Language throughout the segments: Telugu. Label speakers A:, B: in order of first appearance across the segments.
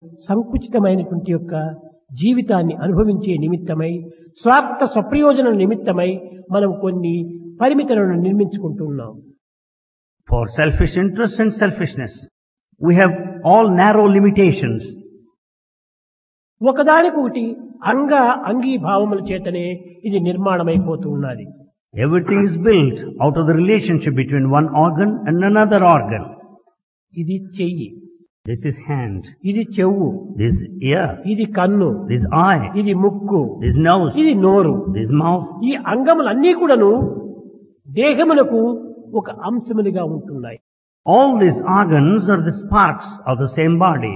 A: సంకుచితమైనటువంటి యొక్క జీవితాన్ని అనుభవించే నిమిత్తమై స్వార్థ స్వప్రయోజనం నిమిత్తమై మనం కొన్ని పరిమితులను నిర్మించుకుంటున్నాం.
B: For selfish interest and selfishness, we have all narrow limitations.
A: ఒకదానికొకటి అంగీభావముల చేతనే ఇది నిర్మాణమైపోతూ ఉన్నది.
B: Everything is built out of the relationship between one organ and another organ.
A: ఇది చెయ్యి,
B: This is hand,
A: ఇది చెవు,
B: this is ear,
A: ఇది కన్ను,
B: this is eye,
A: ఇది ముక్కు,
B: this is nose,
A: ఇది నోరు.
B: this is mouth.
A: ఈ అంగములన్నీ కూడాను దేహమునకు ఒక అంశములుగా ఉంటున్నాయి.
B: All these organs are the sparks of the same body.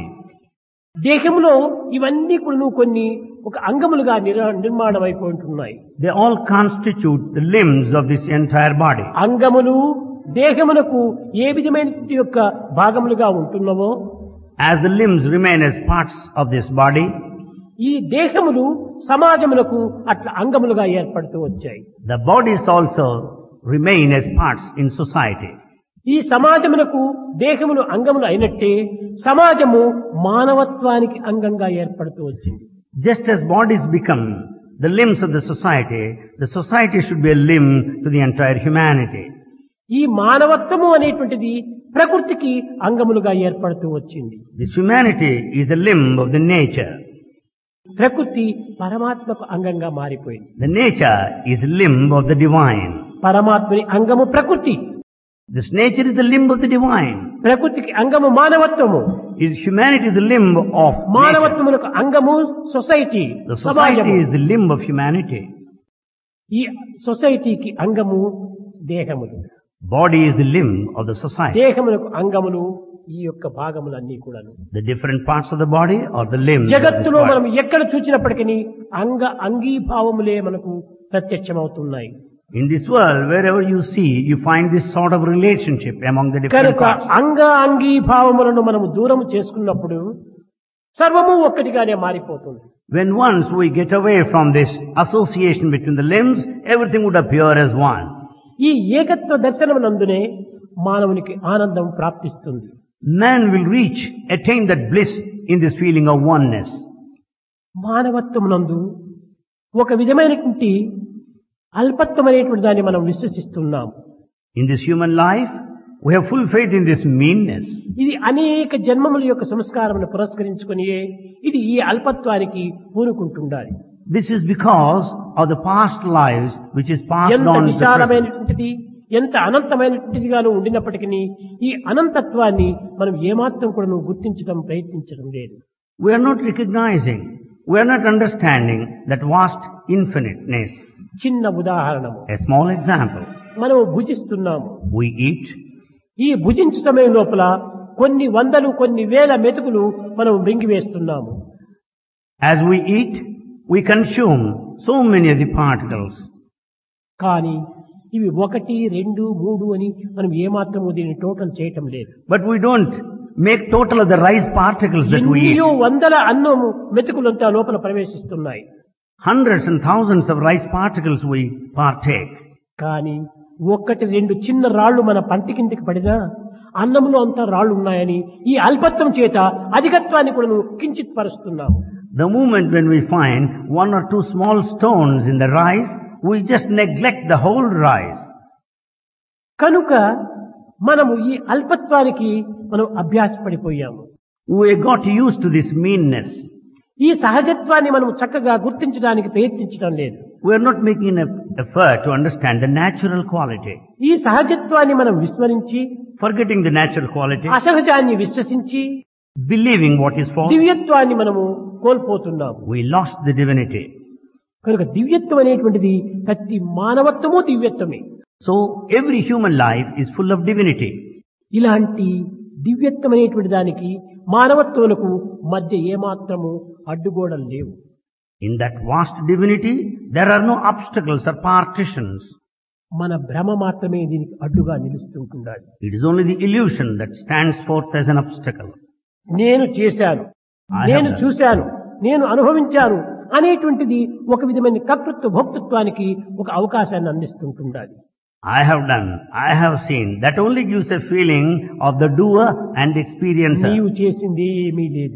A: దేహంలో ఇవన్నీ కూడా కొన్ని ఒక అంగములుగా నిర్మాణం అయిపోతున్నాయి.
B: They all constitute the limbs of this entire body.
A: అంగములు దేహమునకు ఏ విధమైన యొక్క భాగములుగా ఉంటున్నవో,
B: As the limbs remain as parts of this body,
A: ఈ దేహములు సమాజములకు అట్లా అంగములుగా ఏర్పడుతూ వచ్చాయి.
B: the bodies also remain as parts in society.
A: ఈ సమాజమునకు దేహములు అంగములు అయినట్టే సమాజము మానవత్వానికి అంగంగా ఏర్పడుతూ వచ్చింది.
B: Just as bodies become the limbs of the society should be a limb to the entire humanity.
A: ఈ మానవత్వము అనేటువంటిది ప్రకృతికి అంగములుగా ఏర్పడుతూ వచ్చింది.
B: This humanity is a limb of the nature.
A: ప్రకృతి పరమాత్మకు అంగంగా మారిపోయింది.
B: The nature is a limb of the divine.
A: పరమాత్మని అంగము ప్రకృతి,
B: This nature is the limb of the divine.
A: ప్రకృతికి అంగము మానవత్వము,
B: Is humanity is the limb of nature.
A: మానవత్వములకు అంగము society,
B: The
A: సమాజము.
B: society is the limb of humanity.
A: ఈ సొసైటీకి అంగము దేహములు,
B: Body is the limb of the society.
A: దేహములకు అంగములు ఈ యొక్క భాగములన్నీ కూడాను.
B: The different parts of the body are the limbs of this
A: జగత్తులో
B: body.
A: మనం ఎక్కడ చూసినప్పటికీ అంగీభావములే మనకు ప్రత్యక్షమవుతున్నాయి.
B: In this world, wherever you see, you find this sort of relationship among the different
A: కనుక
B: parts.
A: అంగీభావములను మనము దూరం చేసుకున్నప్పుడు సర్వము ఒక్కటిగానే మారిపోతుంది.
B: When once we get away from this association between the limbs, everything would appear as one.
A: ఈ ఏకత్వ దర్శనమునందునే మానవునికి ఆనందం ప్రాప్తిస్తుంది.
B: Man will attain that bliss in this feeling of oneness.
A: మానవత్వమునందు ఒక విధమైనటువంటి అల్పత్వమైనటువంటి దాన్ని మనం విశ్వసిస్తున్నాం.
B: In this human life, we have full faith in this meanness.
A: ఇది అనేక జన్మముల యొక్క సంస్కారమును పురస్కరించుకొని ఇది ఈ అల్పత్వానికి పూనుకుంటుండాలి.
B: This is because of the past lives which is passed
A: ఎంత
B: on to the present.
A: విశాలమైనటువంటిది, ఎంత అనంతమైనటువంటిదిగాను ఉండినప్పటికీ ఈ అనంతత్వాన్ని మనం ఏమాత్రం కూడా గుర్తించడం ప్రయత్నించడం లేదు.
B: We are not recognizing, we are not understanding that vast infiniteness.
A: చిన్న ఉదాహరణము,
B: A small example.
A: మనము భుజిస్తున్నాము.
B: We eat.
A: ఈ భుజించు సమయం లోపల కొన్ని వందలు కొన్ని వేల మెతుకులు మనం మృంగివేస్తున్నాము.
B: As we eat, we consume so many of the particles.
A: కానీ ఇవి 1, 2, 3 అని మనం ఏమాత్రము దీన్ని టోటల్ చేయటం లేదు.
B: But we don't make total of the rice particles that we eat.
A: ఎన్నో వందల అన్నము మెతుకులంతా లోపల ప్రవేశిస్తున్నాయి.
B: Hundreds and thousands of rice particles we partake.
A: కానీ 1, 2 చిన్న రాళ్లు మన పంటి కిందికి పడినా అన్నంలో అంతా రాళ్లు ఉన్నాయని ఈ అల్పత్వం చేత అధికత్వాన్ని కూడా కించిత్ పరుస్తున్నాము.
B: The moment when we find 1 or 2 small stones in the rice, we just neglect the whole rice.
A: కనుక మనము ఈ అల్పత్వానికి మనం అభ్యాసపడిపోయాము.
B: We got used to this meanness.
A: ఈ సహజత్వాన్ని మనం చక్కగా గుర్తించడానికి ప్రయత్నించడం లేదు.
B: We are not making an effort to understand the natural quality.
A: ఈ సహజత్వాన్ని మనం విస్మరించి
B: Forgetting the natural quality,
A: అసహజాన్ని విశ్వసించి
B: believing what is false,
A: దివ్యత్వాన్ని మనము కోల్పోతున్నాము.
B: we lost the divinity.
A: కనుక దివ్యత్వం అనేటువంటిది ప్రతి మానవత్వము దివ్యత్వమే.
B: So every human life is full of divinity.
A: ఇలాంటి దివ్యత్వం అనేటువంటి దానికి మానవత్వములకు మధ్య ఏమాత్రము అడ్డుగోడలు లేవు.
B: In that vast divinity, there are no obstacles or partitions.
A: మన భ్రమ మాత్రమే దీనికి అడ్డుగా నిలుస్తుంటుండాలి.
B: It is only the illusion that stands forth as an obstacle.
A: నేను చేశాను, నేను చూశాను, నేను అనుభవించాను అనేటువంటిది ఒక విధమైన కర్తృత్వ భోక్తృత్వానికి ఒక అవకాశాన్ని అందిస్తుంటుండాలి.
B: I have done, I have seen. That only gives a feeling of the doer and the experiencer.
A: నీవు చేసింది ఏమీ లేదు.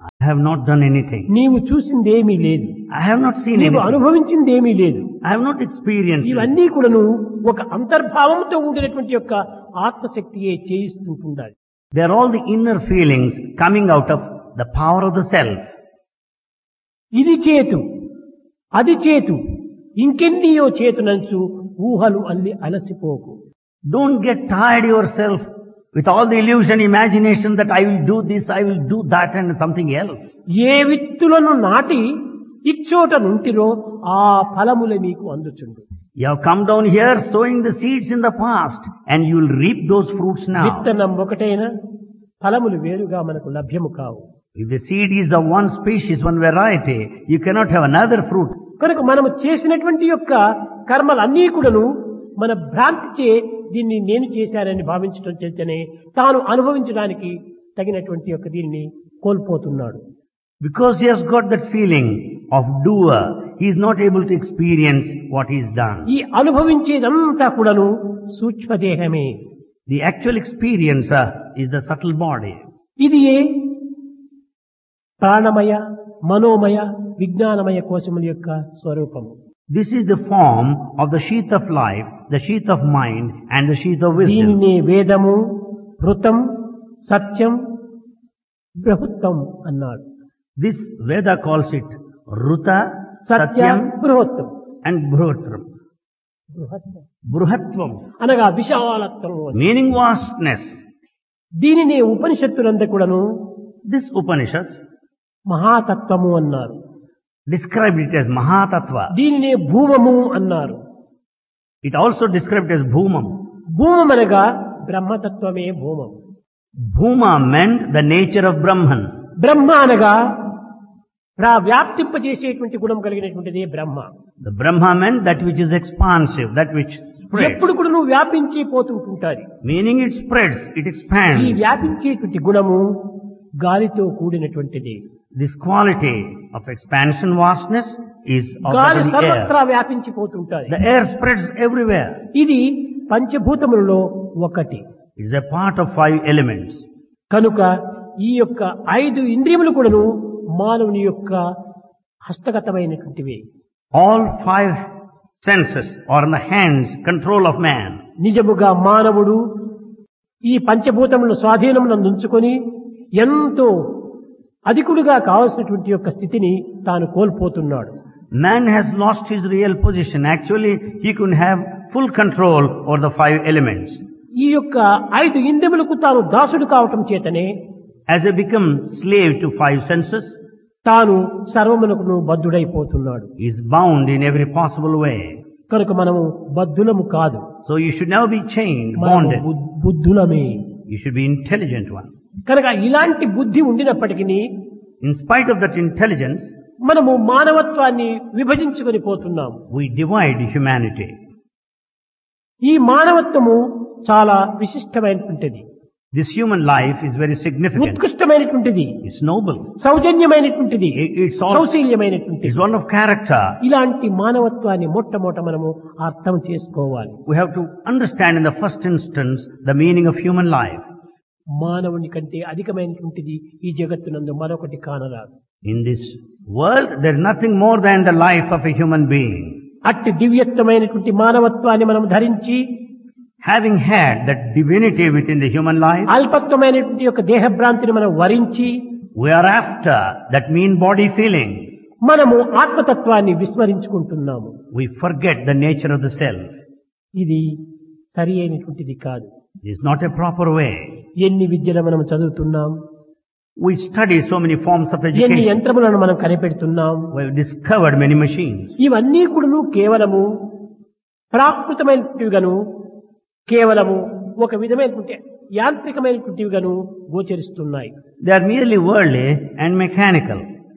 B: I have not done anything.
A: నీవు చూసిందేమీ లేదు,
B: I have not seen
A: నీవు
B: anything.
A: అనుభవించిందేమీ లేదు.
B: I have not experienced it.
A: ఇవన్నీ కూడాను ఒక అంతర్భావంతో ఉండినటువంటి యొక్క ఆత్మశక్తియే చేయిస్తుంటుండాలి.
B: They are all the inner feelings coming out of the power of the self.
A: ఇది చేతు, అది చేతు, ఇంకెన్నియో చేతునంచు ఊహలు అల్లి అలసిపోకు.
B: Don't get tired yourself with all the illusion, imagination that I will do this, I will do that and something else.
A: ఏ విత్తులను నాటి ఇచ్చోట నుంటిరో ఆ ఫలములే మీకు అందుచుండు.
B: You have come down here sowing the seeds in the past and you will reap those fruits now.
A: విత్తనం ఒకటైనా ఫలములు వేరుగా మనకు లభ్యము కావు.
B: If the seed is the one species, one variety, you cannot have another fruit.
A: కనుక మనము చేసినటువంటి యొక్క కర్మలన్నీ కూడాను మన భ్రాంతిచే దీన్ని నేను చేశానని భావించడం చేతనే తాను అనుభవించడానికి తగినటువంటి యొక్క దీనిని కోల్పోతున్నాడు.
B: Because he has got that feeling of doer, he is not able to experience what he has done.
A: ఈ అనుభవించేదంతా కూడాను సూక్ష్మదేహమే.
B: The actual experiencer is the subtle body.
A: ఇది ప్రాణమయ, మనోమయ, విజ్ఞానమయ కోశముల యొక్క స్వరూపము.
B: This is the form of the sheath of life, the sheath of mind and the sheath of wisdom.
A: దీనినే వేదము, భృతం, సత్యం, బృహత్తం అన్నాడు.
B: This Veda calls it Ruta,
A: Satyam,
B: Satyam
A: బృహత్తం.
B: and Bruhatram. Bruhatvam,
A: అనగా విశాలత్వము అని.
B: meaning vastness.
A: దీనినే ఉపనిషత్తులంతా కూడాను
B: This Upanishads
A: మహాతత్వము అన్నారు.
B: described it as Mahatattva.
A: దీనినే భూమము అన్నారు.
B: It also described it as Bhumam.
A: భూమం అనగా బ్రహ్మతత్వమే భూమం.
B: Bhuma meant the nature of Brahman.
A: బ్రహ్మ అనగా వ్యాప్తింపజేసేటువంటి గుణం కలిగినటువంటిది బ్రహ్మ.
B: The Brahma meant that which is expansive, that which spreads.
A: ఎప్పుడు కూడా నువ్వు వ్యాపించి పోతుంటుంటాది.
B: Meaning it spreads, it
A: ఈ
B: expands.
A: వ్యాపించేటువంటి గుణము గాలితో కూడినటువంటిది.
B: This quality of expansion, vastness is of
A: గాలి
B: the air.
A: సర్వత్రా వ్యాపించిపోతుంటాది.
B: The air spreads everywhere.
A: ఇది పంచభూతములలో ఒకటి.
B: It is a part of 5 elements.
A: కనుక ఈ యొక్క 5 ఇంద్రియములు కూడాను మానవుని యొక్క హస్తగతమైనటువంటివి.
B: All 5 senses are in the hands, control of man.
A: నిజముగా మానవుడు ఈ పంచభూతములను స్వాధీనమునందు ఉంచుకొని ఎంతో అధికుడుగా కావలసినటువంటి యొక్క స్థితిని తాను కోల్పోతున్నాడు.
B: Man has lost his real position. Actually, he could have full control over the 5 elements.
A: ఈ యొక్క 5 ఇంద్రియములకు తాను దాసుడు కావటం చేతనే
B: As he becomes slave to 5 senses,
A: తాను సర్వమునకును బద్ధుడైపోతున్నాడు.
B: he is bound in every possible way.
A: కనుక మనము బద్ధులము కాదు,
B: So you should never be chained,
A: మనము
B: bonded.
A: బుద్ధులమే.
B: You should be intelligent one.
A: కనుక ఇలాంటి బుద్ధి ఉండినప్పటికీ
B: In spite of that intelligence,
A: మనము మానవత్వాన్ని విభజించుకొని పోతున్నాము.
B: we divide humanity.
A: ఈ మానవత్వము చాలా విశిష్టమైనటువంటిది,
B: This human life is very significant.
A: ఉత్కృష్టమైనటువంటిది,
B: It's noble.
A: సౌజన్యమైనటువంటిది,
B: It's all,
A: సౌశీల్యమైనటువంటిది.
B: it's one of character.
A: ఇలాంటి మానవత్వాన్ని మొట్టమొదట మనము అర్థం చేసుకోవాలి.
B: We have to understand in the first instance the meaning of human life.
A: మానవుని కంటే అధికమైనటువంటిది ఈ జగత్తునందు మరొకటి కానరాదు.
B: In this world, there is nothing more than the life of a human being.
A: అట్టి దివ్యత్వమైనటువంటి మానవత్వాన్ని మనం ధరించి
B: Having had that divinity within the human life,
A: అల్పత్వమైనటువంటి యొక్క దేహభ్రాంతిని మనం వరించి
B: we are after that mean body feeling.
A: మనము ఆత్మతత్వాన్ని విస్మరించుకుంటున్నాము.
B: We forget the nature of the self.
A: ఇది సరి అయినటువంటిది కాదు.
B: It is not a proper way.
A: ఎన్ని విద్యలు మనం చదువుతున్నాం,
B: We study so many forms of
A: ఎన్ని
B: education.
A: యంత్రములను మనం కనిపెడుతున్నాం.
B: We have discovered many machines.
A: ఇవన్నీ కూడాను కేవలము ప్రాకృతమైనటువంటివిగాను, కేవలము ఒక విధమైనటువంటి యాంత్రికమైనటువంటివిగాను గోచరిస్తున్నాయి.
B: They are merely worldly and mechanical.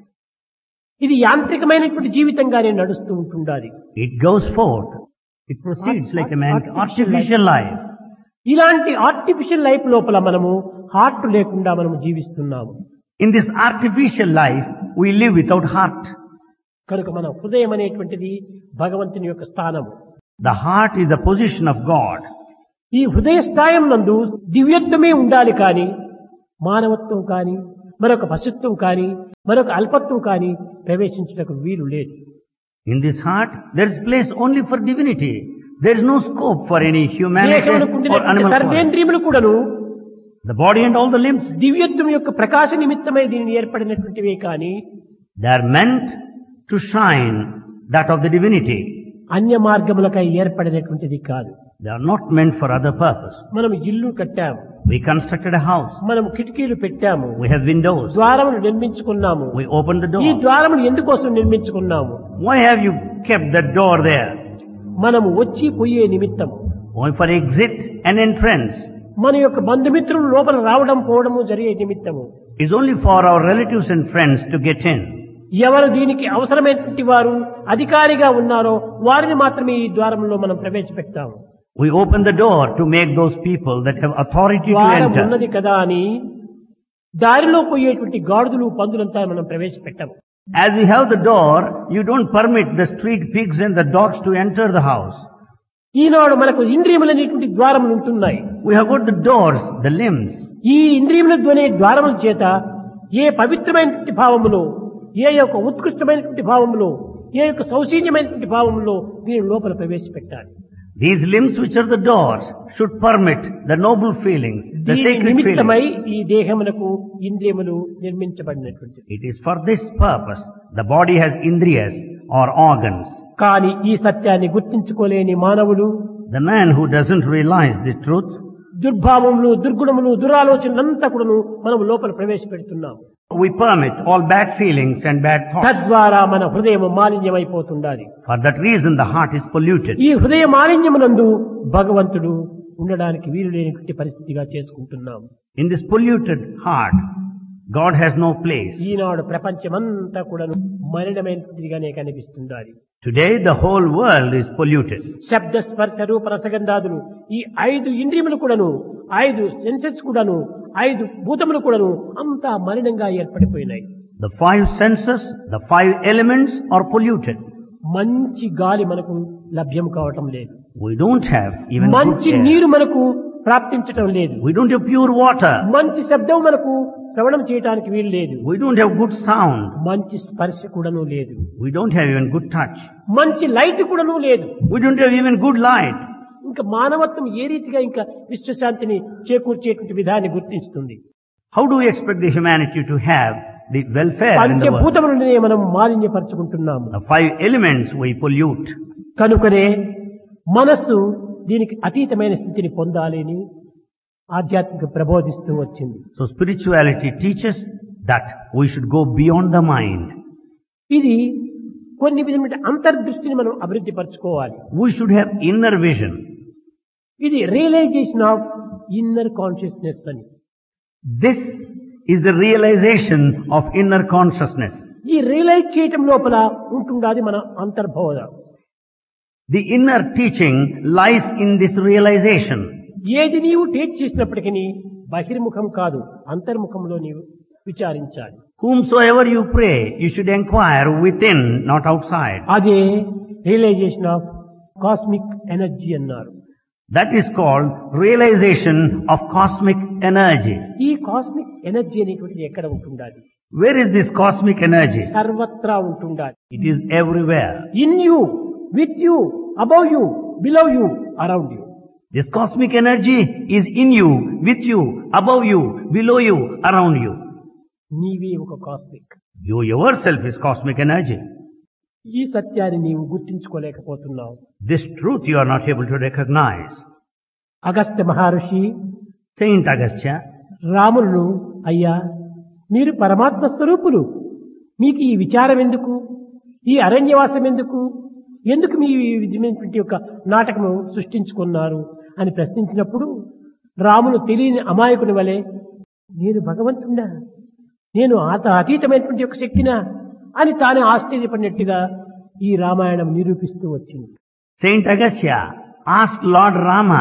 A: ఇది యాంత్రికమైనటువంటి జీవితంగానే నడుస్తూ ఉంటుండాలి.
B: It goes forth. It proceeds like a artificial life.
A: ఇలాంటి ఆర్టిఫిషియల్ లైఫ్ లోపల మనము హార్ట్ లేకుండా మనము జీవిస్తున్నాము.
B: In this artificial life, we live without heart.
A: కనుక మన హృదయం అనేటువంటిది భగవంతుని యొక్క స్థానము.
B: The heart is the position of God.
A: ఈ హృదయ స్థాయం నందు దివ్యత్వమే ఉండాలి, కానీ మానవత్వం కానీ మరొక పశుత్వం కానీ మరొక అల్పత్వం కానీ ప్రవేశించుటకు వీలు లేదు.
B: In this heart, there is place only for divinity. There is no scope for any humanity
A: దేహమునకు
B: or
A: ఉండినటువంటి
B: animal quality.
A: సర్వేంద్రియములు కూడాను
B: The body and all the limbs,
A: దివ్యత్వం యొక్క ప్రకాశ నిమిత్తమై దీనిని ఏర్పడినటువంటివే కానీ
B: they are meant to shine that of the divinity.
A: అన్య మార్గములకై ఏర్పడినటువంటిది కాదు.
B: They are not meant for other purpose.
A: మనం ఇల్లు కట్టాము,
B: We constructed a house.
A: మనం కిటికీలు పెట్టాము,
B: We have windows.
A: ద్వారములు నిర్మించుకున్నాము.
B: We opened the
A: ఈ
B: door.
A: ద్వారములు ఎందుకోసం నిర్మించుకున్నాము?
B: Why have you kept that door there?
A: మనము వచ్చి పోయే నిమిత్తము,
B: Why for exit and entrance?
A: మన యొక్క బంధుమిత్రులు లోపల రావడం పోవడము జరిగే నిమిత్తము.
B: It's only for our relatives and friends to get in.
A: ఎవరు దీనికి అవసరమైనటువంటి వారు అధికారిగా ఉన్నారో వారిని మాత్రమే ఈ ద్వారంలో మనం ప్రవేశపెడతాము.
B: We open the door to make those people that have authority to
A: ద్వారం
B: enter.
A: ఉన్నది కదా అని దారిలో పోయేటువంటి గాడిదలు పందులంతా మనం ప్రవేశపెట్టాము.
B: As we have the door, you don't permit the street pigs and the dogs to enter the house.
A: ఈనాడు మనకు ఇంద్రియములనేటువంటి ద్వారములు ఉంటున్నాయి.
B: We have got the doors, the limbs.
A: ఈ ఇంద్రియముల ధ్వనే ద్వారముల చేత ఏ పవిత్రమైనటువంటి భావములో, ఏ యొక్క ఉత్కృష్టమైనటువంటి భావములో, ఏ యొక్క సౌశీన్యమైనటువంటి భావములో దీని లోపల ప్రవేశపెట్టాలి.
B: These limbs which are the doors should permit the noble feelings, the
A: దీని
B: sacred
A: నిమిత్తమై
B: feelings.
A: ఈ దేహమునకు ఇంద్రియములు నిర్మించబడినటువంటిది.
B: It is for this purpose the body has indriyas or organs.
A: కానీ ఈ సత్యాన్ని గుర్తించుకోలేని మానవులు
B: The man who doesn't realize the truth,
A: దుర్భావములు, దుర్గుణములు, దురాలోచనలంతా కూడాను మనం లోపల ప్రవేశపెడుతున్నాం.
B: we permit all bad feelings and bad thoughts.
A: తద్వారా మన హృదయం మాలిన్యమైపోతుండాలి.
B: For that reason the heart is polluted.
A: ఈ హృదయ మాలిన్యమునందు భగవంతుడు ఉండడానికి వీలు లేనటువంటి పరిస్థితిగా చేసుకుంటున్నాం.
B: In this polluted heart, God has no place.
A: ఈనాడు ప్రపంచమంతా కూడాను మలినమైనటువంటిదిగానే కనిపిస్తుండాలి.
B: Today the whole world is polluted.
A: శబ్ద స్పర్శ రూప రసగంధాదులు ఈ 5 ఇంద్రియములు కూడాను, 5 సెన్సెస్ కూడాను, 5 భూతములు కూడాను అంతా మలినంగా ఏర్పడిపోయినాయి.
B: The 5 senses, the 5 elements are polluted.
A: మంచి గాలి మనకు లభ్యం కావటం లేదు.
B: We don't have even good
A: మంచి
B: air.
A: నీరు మనకు ప్రాప్తించటం లేదు.
B: We don't have pure water.
A: మంచి శబ్దం మనకు శ్రవణం చేయడానికి వీలు లేదు.
B: We don't have good sound.
A: మంచి స్పర్శ కూడాను లేదు.
B: We don't have even good touch.
A: మంచి లైట్ కూడాను లేదు.
B: We don't have even good light.
A: ఇంకా మానవత్వం ఏ రీతిగా ఇంకా విశ్వశాంతిని చేకూర్చేటువంటి విధాన్ని గుర్తిస్తుంది?
B: How do we expect the humanity to have the welfare in the world?
A: పంచభూతములనే మనం మాలిన్యపరచుకుంటున్నాము.
B: The 5 elements we pollute.
A: కనుకనే మనస్సు దీనికి అతీతమైన స్థితిని పొందాలి అని ఆధ్యాత్మిక ప్రబోధిస్తూ వచ్చింది.
B: So spirituality teaches that we should go beyond the mind.
A: ఇది కొన్ని విధమైన అంతర్దృష్టిని మనం అభివృద్ధి పరచుకోవాలి.
B: We should have inner vision.
A: ఇది రియలైజేషన్ ఆఫ్ ఇన్నర్ కాన్షియస్నెస్ అని.
B: This is the realization of inner consciousness.
A: ఈ రియలైజ్ చేయటం లోపల ఉంటుండాది మన అంతర్బోధ.
B: The inner teaching lies in this realization.
A: ఏది నీవు టేక్ చేసినప్పటికీ బహిర్ముఖం కాదు, అంతర్ముఖంలో నీవు విచారించాలి.
B: Whomsoever you pray, you should inquire within, not outside.
A: అదే రియలైజేషన్ ఆఫ్ కాస్మిక్ ఎనర్జీ అన్నారు.
B: That is called realization of cosmic energy.
A: ఈ కాస్మిక్ ఎనర్జీ అనేటువంటిది ఎక్కడ ఉంటుండాలి?
B: Where is this cosmic energy?
A: సర్వత్రా ఉంటుండాలి.
B: It is everywhere.
A: In you, with you, above you, below you, around you.
B: This cosmic energy is in you, with you, above you, below you, around you.
A: నీవే ఒక cosmic.
B: You yourself is cosmic energy.
A: ఈ సత్యాన్ని నీవు గుర్తించుకోలేకపోతున్నావు.
B: This truth you are not able to recognize.
A: Agastya Maharshi
B: Saint Agastya,
A: రాములను, అయ్యా మీరు పరమాత్మ స్వరూపులు, మీకు ఈ విచారం ఎందుకు, ఈ అరణ్యవాసం ఎందుకు, ఎందుకు మీ విధమైనటువంటి యొక్క నాటకము సృష్టించుకున్నారు అని ప్రశ్నించినప్పుడు రాములు తెలియని అమాయకుని వలె నేను భగవంతుడా, నేను అతీతమైనటువంటి యొక్క శక్తినా అని తానే ఆశ్చర్యపడినట్టుగా ఈ రామాయణం నిరూపిస్తూ వచ్చింది.
B: Saint Agastya asked Lord Rama,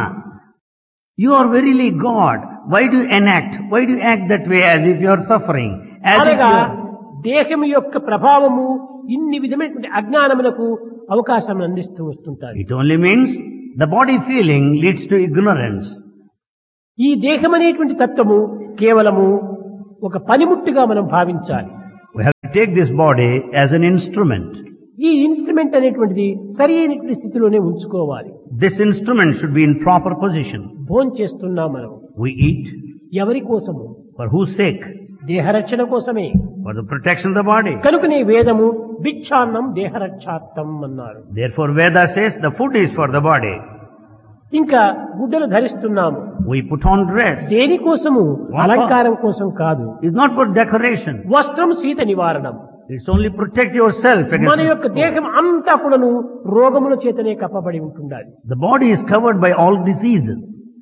B: you are verily God. Why do you enact? Why do you act that way as if you are suffering? As if
A: అనగా
B: you are...
A: దేహం యొక్క ప్రభావము ఇన్ని విధమైనటువంటి అజ్ఞానములకు అవకాశం అందిస్తూ వస్తుంటారు.
B: It only means the body feeling leads to ignorance.
A: ఈ దేహం అనేటువంటి తత్వము కేవలము ఒక పనిముట్టుగా మనం భావించాలి.
B: We have to take this body as an instrument.
A: ఈ ఇన్స్ట్రుమెంట్ అనేటువంటిది సరి అయినటువంటి స్థితిలోనే ఉంచుకోవాలి.
B: This instrument should be in proper position.
A: భోంచేస్తున్నాం మనం.
B: We eat.
A: ఎవరి కోసము?
B: For whose sake?
A: దేహరక్షణ కోసమే.
B: For the protection of the body.
A: కనుకనే వేదము భిక్షాన్నం దేహరక్షార్థం అన్నారు.
B: Therefore Veda says the food is for the body.
A: ఇంకా గుడ్డలు ధరిస్తున్నాము.
B: We put on dress.
A: దేని కోసము? అలంకారం కోసం కాదు.
B: It's not for decoration.
A: వస్త్రం శీత నివారణం.
B: It's only protect yourself
A: మన
B: against
A: యొక్క దేహం అంతా కూడాను రోగముల చేతనే కప్పబడి ఉంటుండాలి.
B: the body is covered by all diseases.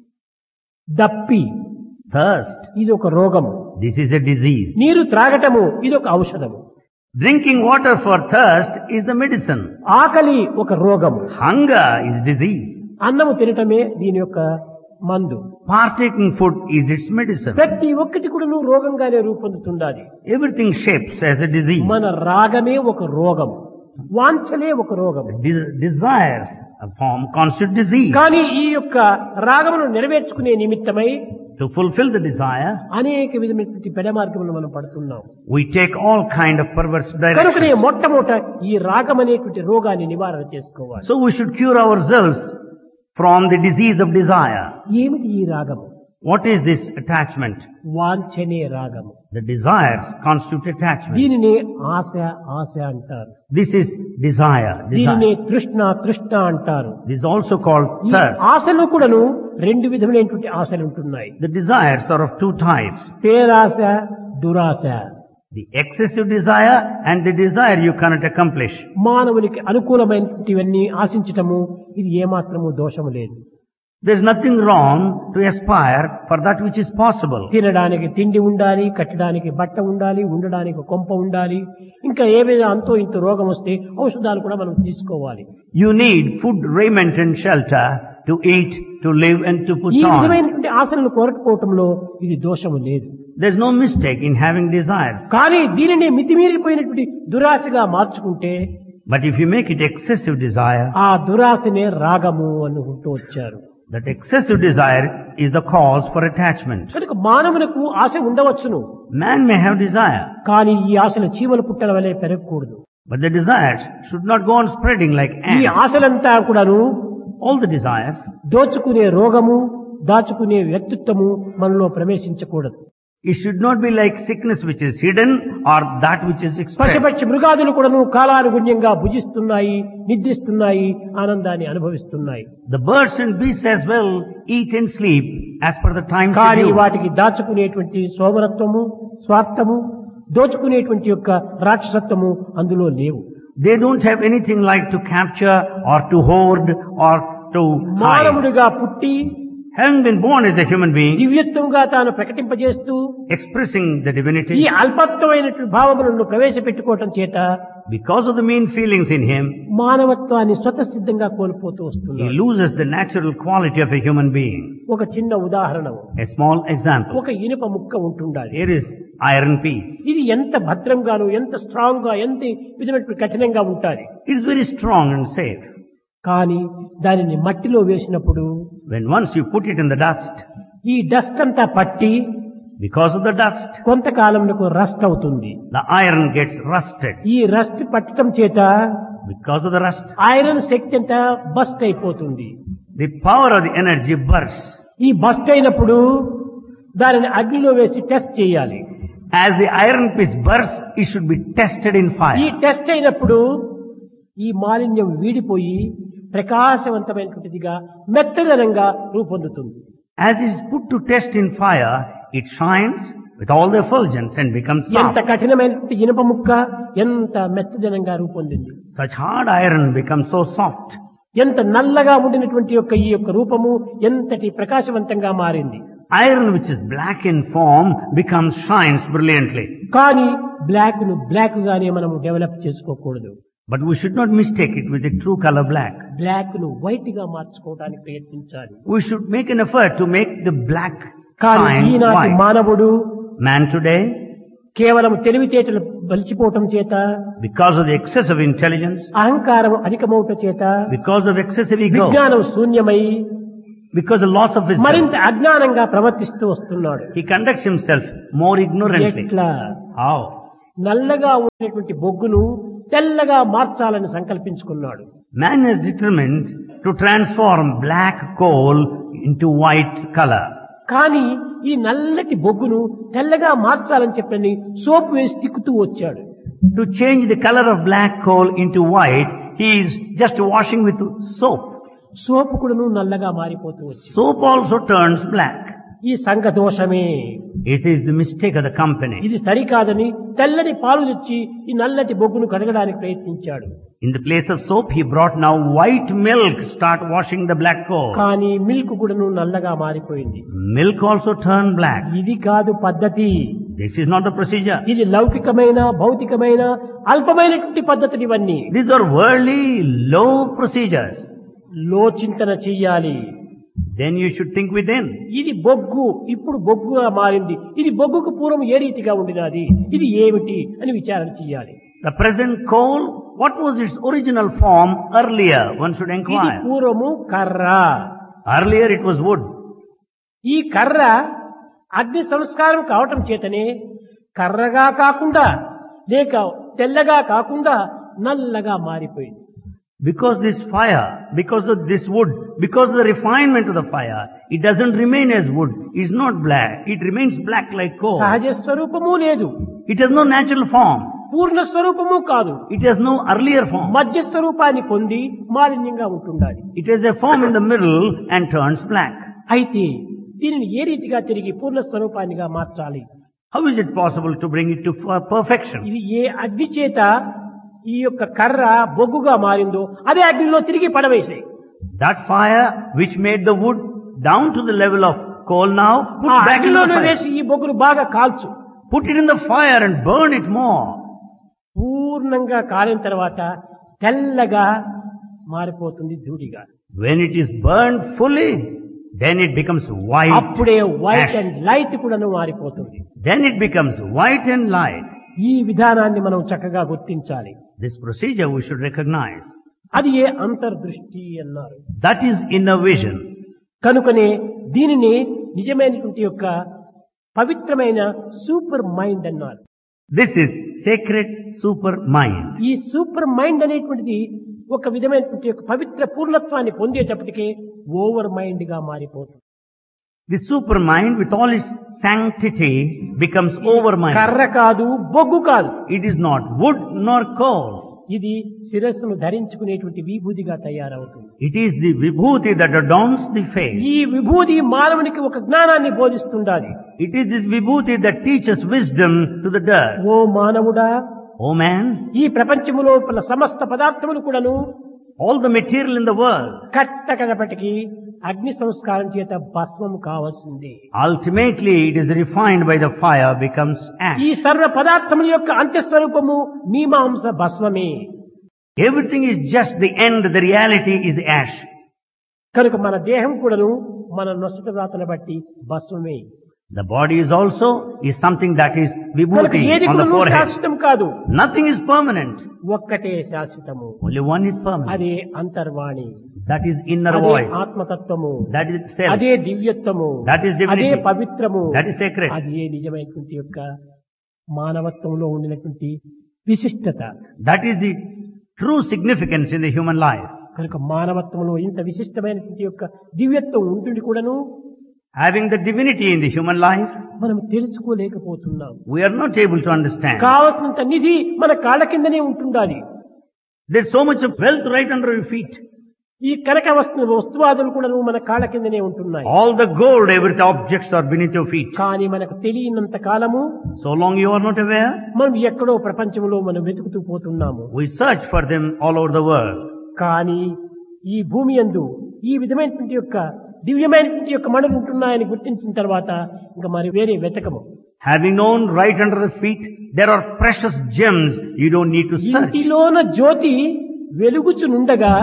A: దప్పి
B: Thirst.
A: ఇది ఒక రోగము.
B: This is a disease.
A: నీరు త్రాగటము ఇది ఒక ఔషధము.
B: Drinking water for thirst is the medicine.
A: ఆకలి ఒక రోగము.
B: Hunger is disease.
A: అన్నము తినటమే దీని యొక్క మందు.
B: Partaking food is its medicine.
A: ప్రతి ఒక్కటి కూడాను రోగంగానే రూపొందుతుండాలి.
B: Everything shapes as a disease.
A: మన రాగమే ఒక రోగం, వాంఛలే ఒక రోగం.
B: Desires constitute disease.
A: కానీ ఈ యొక్క రాగమును నెరవేర్చుకునే నిమిత్తమై
B: To fulfill the desire,
A: అనేక విధమైనటువంటి పెడ మార్గములను మనం పడుతున్నాం.
B: we take all kind of perverse
A: కనుకనే
B: directions.
A: మొట్టమొదట ఈ రాగం అనేటువంటి రోగాన్ని నివారణ చేసుకోవాలి.
B: So we should cure ourselves from the disease of desire.
A: ఏమిటి ఈ రాగము?
B: What is this attachment?
A: వాంఛనే రాగము.
B: The desires constitute attachment.
A: దీనినే ఆశ ఆశ అంటారు.
B: This is desire.
A: దీనినే
B: Desire.
A: తృష్ణ తృష్ణ అంటారు.
B: This is also called
A: ఈ
B: thirst.
A: ఆశలు కూడాను రెండు విధములైనటువంటి ఆశలు ఉంటున్నాయి.
B: The desires are of two types.
A: పేరాశ, దురాశ.
B: The excessive desire and the desire you cannot accomplish.
A: మానవునికి అనుకూలమైనటువంటివన్నీ ఆశించటము ఇది ఏమాత్రము దోషము లేదు.
B: There is nothing wrong to aspire for that which is possible.
A: తినడానికి తిండి ఉండాలి, కట్టడానికి బట్ట ఉండాలి, ఉండడానికి కొంప ఉండాలి. ఇంకా ఏవైనా అంతో ఇంత రోగం వస్తే ఔషధాలు కూడా మనం తీసుకోవాలి.
B: You need food, raiment and shelter to eat, to live and to put
A: ఈ
B: on.
A: విధమైనటువంటి ఆశలను కోరకపోవటంలో ఇది దోషము లేదు.
B: There is no mistake in having desires.
A: కానీ దీనిని మితిమీరిపోయినటువంటి దురాశగా మార్చుకుంటే
B: But if you make it excessive desire,
A: ఆ దురాశనే రాగము అనుకుంటూ వచ్చారు.
B: that excessive desire is the cause for attachment.
A: కనుక మానవులకు ఆశ ఉండవచ్చును.
B: Man may have desire,
A: కానీ ఈ ఆశలు చీమల పుట్టల వలె పెరగకూడదు.
B: but the desires should not go on spreading like
A: ఈ
B: ants.
A: ఆశలంతా కూడాను
B: All the desires,
A: దోచుకునే రోగము, దాచుకునే వ్యక్తిత్వము మనలో ప్రవేశించకూడదు.
B: it should not be like sickness which is hidden or that which is expressed.
A: పశుపక్షి మృగాదులు కూడాను కాలానుగుణ్యంగా భుజిస్తున్నాయి, నిద్రిస్తున్నాయి, ఆనందాన్ని అనుభవిస్తున్నాయి.
B: The birds and beasts as well eat and sleep as per the time
A: కానీ
B: schedule.
A: వాటికి దాచుకునేటువంటి సోమరత్వము, స్వార్థము, దోచుకునేటువంటి యొక్క రాక్షసత్వము అందులో లేవు.
B: They don't have anything like to capture or to hoard or to hide.
A: మానవుడిగా పుట్టి
B: Having been born as a human being,
A: దివ్యత్వంగా తాను ప్రకటింపజేస్తూ
B: expressing the divinity,
A: ఈ అల్పత్వమైనటువంటి భావములను ప్రవేశపెట్టుకోవటం చేత
B: because of the mean feelings in him,
A: మానవత్వాన్ని స్వతసిద్ధంగా కోల్పోతూ
B: he
A: వస్తున్నాడు.
B: loses the natural quality of a human being.
A: ఒక చిన్న ఉదాహరణ,
B: A small example.
A: ఒక ఇనుప ముక్క ఉంటుండాలి.
B: Here is iron piece.
A: ఇది ఎంత భద్రంగాను, ఎంత స్ట్రాంగ్ గా, ఎంత విధమైనటువంటి కఠినంగా ఉంటాది.
B: It is very strong and safe.
A: కానీ దానిని మట్టిలో వేసినప్పుడు
B: When once you put it in the dust,
A: ఈ డస్ట్ అంతా పట్టి
B: because of the dust,
A: కొంతకాలంలో rust అవుతుంది.
B: the iron gets rusted.
A: ఈ రస్ట్ పట్టడం చేత
B: Because of the rust,
A: iron శక్తి అంతా బస్ట్ అయిపోతుంది.
B: the power of the energy bursts.
A: ఈ బస్ట్ అయినప్పుడు దానిని అగ్నిలో వేసి టెస్ట్ చేయాలి.
B: As the iron piece bursts, it should be tested in
A: ఈ
B: fire.
A: టెస్ట్ అయినప్పుడు ఈ మాలిన్యం వీడిపోయి ప్రకాశవంతమైనటువంటిదిగా మెత్తదనంగా రూపొందుతుంది.
B: As it is put to test in fire, it shines with all the effulgence and becomes
A: ఎంత
B: soft.
A: కఠినమైనటువంటి ఇనుప ముక్క ఎంత మెత్తదనంగా రూపొందింది.
B: Such hard iron becomes so soft.
A: ఎంత నల్లగా ఉండినటువంటి యొక్క ఈ యొక్క రూపము ఎంతటి ప్రకాశవంతంగా మారింది.
B: Iron which is black in form shines brilliantly.
A: కానీ బ్లాక్ ను బ్లాక్ గానే మనము డెవలప్ చేసుకోకూడదు.
B: But we should not mistake it with the true color black.
A: Black ను వైట్ గా మార్చుకోవడానికి ప్రయత్నించాలి.
B: We should make an effort to make the black
A: కానీ
B: shine
A: ఈనాటి
B: white.
A: మానవుడు
B: Man today,
A: కేవలం తెలివితేటలు బలిచిపోవటం చేత,
B: because of the excess of intelligence,
A: అహంకారం అధికమవుట చేత,
B: because of excessive ego,
A: విజ్ఞానం శూన్యమై
B: Because the loss of wisdom.
A: మరింత అజ్ఞానంగా ప్రవర్తిస్తూ వస్తున్నాడు.
B: He conducts himself more ignorantly.
A: ఎట్లా?
B: How?
A: నల్లగా ఉన్నటువంటి బొగ్గును తెల్లగా మార్చాలని సంకల్పించుకున్నాడు.
B: Man has determined to transform black coal into white color.
A: కానీ ఈ నల్లటి బొగ్గును తెల్లగా మార్చాలని చెప్పని సోప్ వేసి తిక్కుతూ వచ్చాడు.
B: To change the color of black coal into white, he is just washing with soap.
A: సోపు కూడాను నల్లగా మారిపోతూ వచ్చింది.
B: Soap also turns black.
A: ఈ సంఘ దోషమే.
B: It is the mistake of the company.
A: ఇది సరికాదని తెల్లని పాలు తెచ్చి ఈ నల్లటి బొగ్గును కడగడానికి ప్రయత్నించాడు.
B: In the place of soap, he brought now white milk, start washing the black coal.
A: కానీ మిల్క్ కూడాను నల్లగా మారిపోయింది.
B: Milk also turned black.
A: ఇది కాదు పద్ధతి.
B: This is not the procedure.
A: ఇది లౌకికమైన భౌతికమైన అల్పమైనటువంటి పద్ధతులు ఇవన్నీ.
B: These are worldly, low procedures.
A: లోచింతన చెయ్యాలి.
B: Then you should think within.
A: ఇది బొగ్గు, ఇప్పుడు బొగ్గుగా మారింది. ఇది బొగ్గుకు పూర్వం ఏ రీతిగా ఉండినది, ఇది ఏమిటి అని విచారణ చెయ్యాలి.
B: The present coal, what was its original form earlier? One should
A: ఇది
B: inquire.
A: పూర్వము కర్ర.
B: Earlier it was wood.
A: ఈ కర్ర అగ్ని సంస్కారం కావటం చేతనే కర్రగా కాకుండా లేక తెల్లగా కాకుండా నల్లగా మారిపోయింది.
B: Because this fire, because of this wood, because of the refinement of the fire, it doesn't remain as wood. It's not black. It remains black like coal.
A: సహజ స్వరూపము లేదు.
B: It has no natural form.
A: పూర్ణ స్వరూపము కాదు.
B: It has no earlier form.
A: మధ్య స్వరూపాన్ని పొంది మాలిన్యంగా ఉంటుండాలి.
B: It has a form in the middle and turns black.
A: అయితే దీనిని ఏ రీతిగా తిరిగి పూర్ణ స్వరూపాన్నిగా మార్చాలి?
B: How is it possible to bring it to perfection?
A: ఇది ఏ అగ్ని చేత ఈ యొక్క కర్ర బొగ్గుగా మారిందో అదే అగ్నిలో తిరిగి పడవేసాయి.
B: That fire which made the wood down to the level of coal now, put back in the
A: అగ్నిలోనే
B: fire.
A: వేసి ఈ బొగ్గును బాగా కాల్చు.
B: Put it in the fire and burn it more.
A: పూర్ణంగా కాలిన తర్వాత తెల్లగా మారిపోతుంది ధూళిగా.
B: When it is burned fully, then it becomes white.
A: అప్పుడే వైట్
B: ash.
A: అండ్ లైట్ కూడాను మారిపోతుంది.
B: Then it becomes white and light.
A: ఈ విధానాన్ని మనం చక్కగా గుర్తించాలి.
B: This procedure we should recognize.
A: అది ఏ అంతర్దృష్టి అన్నారు.
B: That is inner vision.
A: కనుకనే దీనిని నిజమైనటువంటి యొక్క పవిత్రమైన సూపర్ మైండ్ అన్నారు.
B: This is sacred super mind.
A: ఈ సూపర్ మైండ్ అనేటువంటిది ఒక విధమైనటువంటి యొక్క పవిత్ర పూర్ణత్వాన్ని పొందేటప్పటికే ఓవర్ మైండ్ గా మారిపోతుంది.
B: The super mind with all its sanctity becomes over mind.
A: కర్ర కాదు, బొగ్గు కాదు.
B: It is not wood nor coal.
A: ఇది శిరస్సును ధరించుకునేటువంటి విభూతిగా తయారవుతుంది.
B: It is the vibhuti that adorns the face.
A: ఈ విభూతి మానవునికి ఒక జ్ఞానాన్ని బోధిస్తుండాలి.
B: It is this vibhuti that teaches wisdom to the dirt.
A: ఓ మానవుడా,
B: Oh man,
A: ఈ ప్రపంచములో సమస్త పదార్థములు కూడాను
B: all the material in the world,
A: కట్టకనప్పటికీ అగ్ని సంస్కారం చేత భస్మము కావాల్సింది.
B: ultimately it is refined by the fire, becomes ash.
A: ఈ సర్వ పదార్థముల యొక్క అంత్యస్వరూపము మీమాంస భస్మమే.
B: Everything is just the end, the reality is the ash.
A: కనుక మన దేహం కూడాను మన నొసట వ్రాతను బట్టి భస్మమే.
B: The body is also something that is
A: కనుక
B: vibhuti
A: ఏది
B: on the
A: కూడాను
B: forehead.
A: శాశ్వతం కాదు.
B: Nothing is permanent.
A: ఒక్కటే శాశ్వతము.
B: Only one is permanent.
A: అదే అంతర్వాణి,
B: That is inner
A: అదే
B: voice.
A: ఆత్మతత్వము,
B: That is self.
A: అదే దివ్యత్వము,
B: That is divinity.
A: అదే పవిత్రము,
B: That is sacred.
A: అదే నిజమైనటువంటి యొక్క మానవత్వంలో ఉండినటువంటి విశిష్టత.
B: That is the true significance in the human life.
A: కనుక మానవత్వంలో ఇంత విశిష్టమైనటువంటి యొక్క దివ్యత్వం ఉంటుంది కూడాను
B: Having the divinity in the human life,
A: మనం తెలుసుకోలేకపోతున్నాం.
B: we are not able to understand.
A: కావలసినంత నిధి మన కాళ్ళ కిందనే ఉంటుండాలి.
B: There's so much of wealth right under your feet.
A: ఈ కనక వస్తువాదులు కూడా మన కాళ్ళ కిందనే ఉంటున్నాయి.
B: All the gold, every objects are beneath your feet.
A: కానీ మనకు తెలియనంత కాలము
B: So long you are not aware,
A: మనం ఎక్కడో ప్రపంచంలో మనం వెతుకుతూ పోతున్నాము.
B: we search for them all over the world.
A: కానీ ఈ భూమి యందు ఈ విధమైనటువంటి యొక్క దివ్యమైనటువంటి యొక్క మణులు ఉంటున్నాయని గుర్తించిన తర్వాత ఇంకా మరి వేరే వెతకము.
B: Having known right under the feet, there are precious gems, you don't need to search.
A: ఇంటిలోన జ్యోతి వెలుగుచునుండగా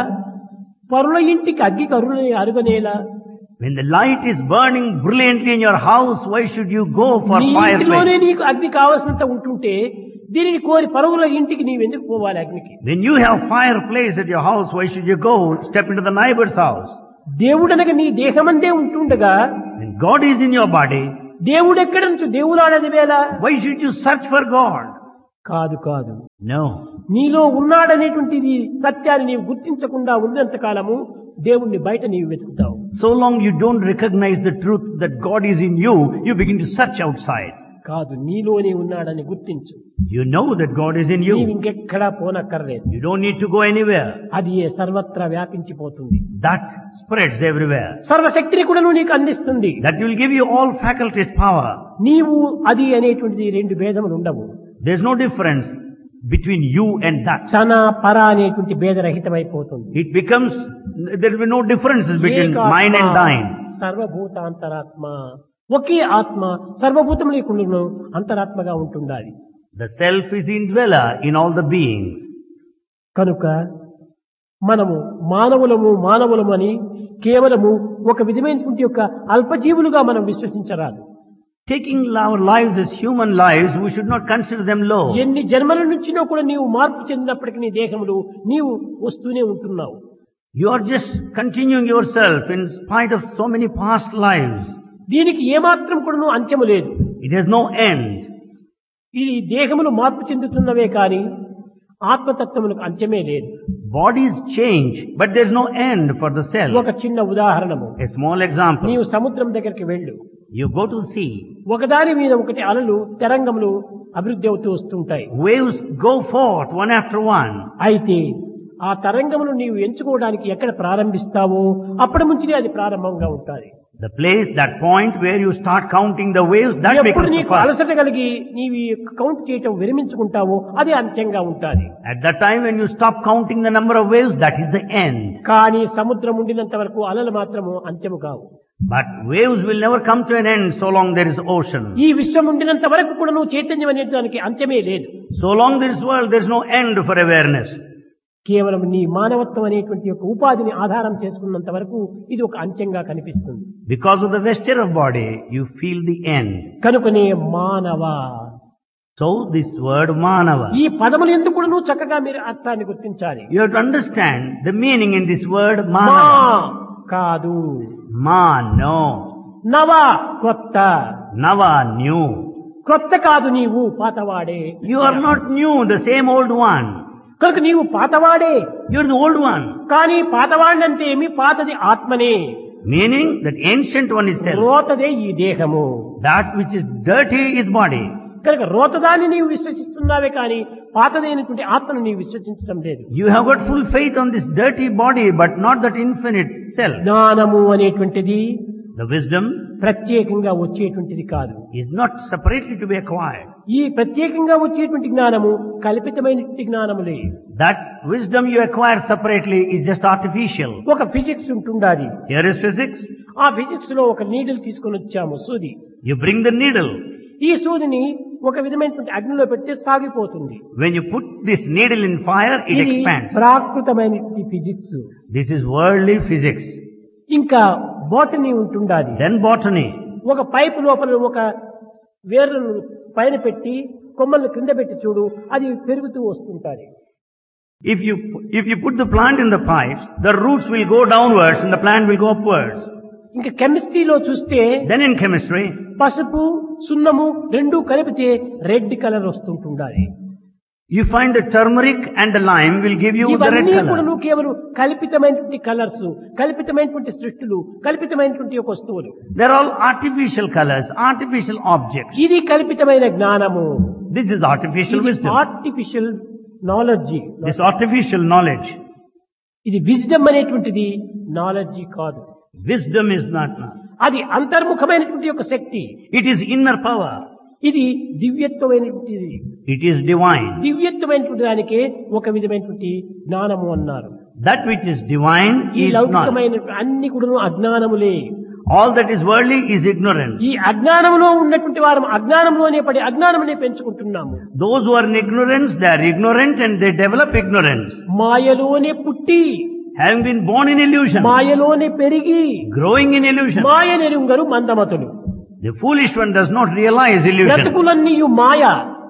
A: పరుల ఇంటికి అగ్గి అరుగనేలా.
B: When the light is burning brilliantly in your house, why should you go for
A: నీ ఇంటిలోనే
B: fireplace?
A: నీకు అగ్ని కావాల్సినంత ఉంటుంటే దీనిని కోరి పరువుల ఇంటికి నీవెందుకు పోవాలి అగ్నికి?
B: When you have fireplace at your house, why should you go step into the neighbor's house?
A: దేవుడనగా నీ దేహమందే ఉంటుండగా
B: When God is in your body,
A: దేవుడెక్కడ నుంచి దేవులాడది వేళ
B: why should you search for God?
A: కాదు కాదు,
B: No.
A: నీలో ఉన్నాడనేటువంటిది సత్యాన్ని నీవు గుర్తించకుండా ఉన్నంత కాలము దేవుణ్ణి బయట నీవు వెతుకుతావు.
B: So long you don't recognize the truth that God is in you, you begin to search outside.
A: కాదు, నీలోనే ఉన్నాడని గుర్తించు.
B: You know that God is in
A: నీవు
B: you.
A: ఇంకెక్కడా పోనక్కర్లేదు.
B: You don't need to go anywhere.
A: అది సర్వత్రా వ్యాపించిపోతుంది.
B: That spreads everywhere.
A: సర్వశక్తిని కూడా నువ్వు నీకు అందిస్తుంది.
B: That will give you all faculties, power.
A: నీవు అది అనేటువంటిది రెండు భేదములు ఉండవు.
B: There's no difference between you and that.
A: తన పర అనేటువంటి భేదరహితమైపోతుంది.
B: It becomes, there will be no differences between mine and thine.
A: సర్వభూతాంతరాత్మ, ఒకే ఆత్మ సర్వభూతముల యొక్క అంతరాత్మగా ఉంటుండాలి.
B: The self is the indweller in all the beings.
A: కనుక మనము మానవులము అని కేవలము ఒక విధమైనటువంటి యొక్క అల్పజీవులుగా మనం విశ్వసించరాదు.
B: Taking our lives as human lives, we should not consider them low.
A: ఎన్ని జన్మల నుంచినో కూడా నీవు మార్పు చెందినప్పటికీ నీ దేహములు నీవు వస్తూనే ఉంటున్నావు.
B: You are just continuing yourself in spite of so many past lives.
A: దీనికి ఏమాత్రం కూడా అంత్యము లేదు.
B: It has no end.
A: ఇది దేహములు మార్పు చెందుతున్నవే కానీ ఆత్మతత్వములకు అంత్యమే లేదు.
B: Bodies change, but there's no end for the self.
A: ఒక చిన్న ఉదాహరణము,
B: A small example.
A: నీవు సముద్రం దగ్గరికి వెళ్ళు.
B: You go to sea.
A: ఒకదాని మీద ఒకటి అలలు తరంగములు అభివృద్ధి అవుతూ వస్తుంటాయి.
B: Waves go forth one after one.
A: అయితే ఆ తరంగములు నీవు ఎంచుకోవడానికి ఎక్కడ ప్రారంభిస్తావో అప్పటి నుంచి అది ప్రారంభంగా ఉంటుంది.
B: The place, that point where you start counting the waves, that
A: ఎప్పుడు
B: becomes the
A: నీకు
B: first.
A: అలసట కలిగి నీవు కౌంట్ చేయటం విరమించుకుంటావో అది అంత్యంగా ఉంటుంది.
B: At that time when you stop counting the number of waves, that is the end.
A: కానీ సముద్రం ఉండినంత వరకు అలలు మాత్రము అంత్యము కావు.
B: But waves will never come to an end so long there is ocean.
A: ఈ విశ్వం ఉండినంత వరకు కూడా నువ్వు చైతన్యం అనే దానికి అంత్యమే లేదు.
B: So long there is world, there is no end for awareness.
A: కేవలం నీ మానవత్వం అనేటువంటి యొక్క ఉపాధిని ఆధారం చేసుకున్నంత వరకు ఇది ఒక అంత్యంగా కనిపిస్తుంది.
B: Because of the vesture of body, you feel the end.
A: కనుకనే మానవ,
B: So this word manava.
A: ఈ పదములు ఎందుకు కూడా నువ్వు చక్కగా మీరు అర్థాన్ని గుర్తించాలి.
B: You have to understand the meaning in this word
A: మా
B: manava.
A: కాదు,
B: Ma, no.
A: నవ కొత్త,
B: Nava, new.
A: కొత్త కాదు, నీవు పాతవాడే.
B: You are not new, the same old one.
A: కనుక నీవు పాతవాడే.
B: You are the old one.
A: కానీ పాతవాడినంటే ఏమి, పాతది ఆత్మనే,
B: Meaning that ancient one is self.
A: రోతదే ఈ దేహము.
B: That which is dirty is body.
A: కనుక రోతదాన్ని నీవు విశ్వసిస్తున్నావే కానీ పాతదైనటువంటి ఆత్మను నీవు విశ్వసించడం లేదు.
B: You have got full faith on this dirty body, but not that infinite self.
A: జ్ఞానము అనేటువంటిది
B: The wisdom
A: ప్రత్యేకంగా వచ్చేటువంటిది కాదు.
B: is not separately to be acquired.
A: ఈ ప్రత్యేకంగా వచ్చేటువంటి జ్ఞానము కల్పితమైనటువంటి జ్ఞానములే.
B: That wisdom you acquire separately is just artificial.
A: ఒక ఫిజిక్స్ ఉంటుండాది.
B: Here is physics.
A: ఆ ఫిజిక్స్ లో ఒక నీడిల్ తీసుకొని వచ్చాము, సూది.
B: You bring the needle.
A: ఈ సూదిని ఒక విధమైనటువంటి అగ్నిలో పెడితే సాగిపోతుంది.
B: When you put this needle in fire, it
A: ఇది
B: expands.
A: ప్రాకృతమైనటువంటి physics.
B: This is worldly physics.
A: ఇంకా బోటనీ ఉంటుండాది.
B: Then botany.
A: ఒక పైపు లోపల ఒక వేర్లను పైన పెట్టి కొమ్మలను క్రింద పెట్టి చూడు, అది పెరుగుతూ వస్తుంటాది.
B: If you put the plant in the pipes, the roots will go downwards and the plant will go upwards.
A: ఇంకా కెమిస్ట్రీలో చూస్తే
B: Then in chemistry,
A: పసుపు సున్నము రెండూ కలిపితే red colour వస్తుంటుండాలి.
B: you find the turmeric and the lime will give you the red
A: ఇవన్నీ కూడా
B: color.
A: కేవలం కల్పితమైనటువంటి కలర్స్, కల్పితమైనటువంటి సృష్టులు, కల్పితమైనటువంటి ఒక వస్తువులు.
B: They're all artificial colors, artificial objects.
A: ఇది కల్పితమైన జ్ఞానము.
B: This is artificial wisdom.
A: Artificial knowledge.
B: This artificial knowledge.
A: ఇది విజ్డమ్ అనేటువంటిది నాలెడ్జ్ కాదు.
B: Wisdom is not.
A: అది అంతర్ముఖమైనటువంటి ఒక శక్తి.
B: It is inner power.
A: ఇది దివ్యత్వమైనటువంటిది.
B: It is divine.
A: దివ్యత్వమైనటువంటి దానికే ఒక విధమైనటువంటి జ్ఞానము అన్నారు.
B: That which is divine
A: ఈ
B: is not.
A: లౌకికమైన అన్ని కూడా అజ్ఞానములే.
B: All that is worldly is ignorance.
A: ఈ అజ్ఞానంలో ఉన్నటువంటి వారు అజ్ఞానంలోనే పడి అజ్ఞానమునే పెంచుకుంటున్నాము.
B: Those who are in ignorance, they are ignorant and they develop ignorance.
A: మాయలోనే పుట్టి
B: Having been born in illusion,
A: మాయలోనే పెరిగి
B: growing in illusion.
A: Maya నెరుంగరు మందమతులు.
B: The foolish one does not realize illusion.
A: బ్రతుకులన్నీ Maya.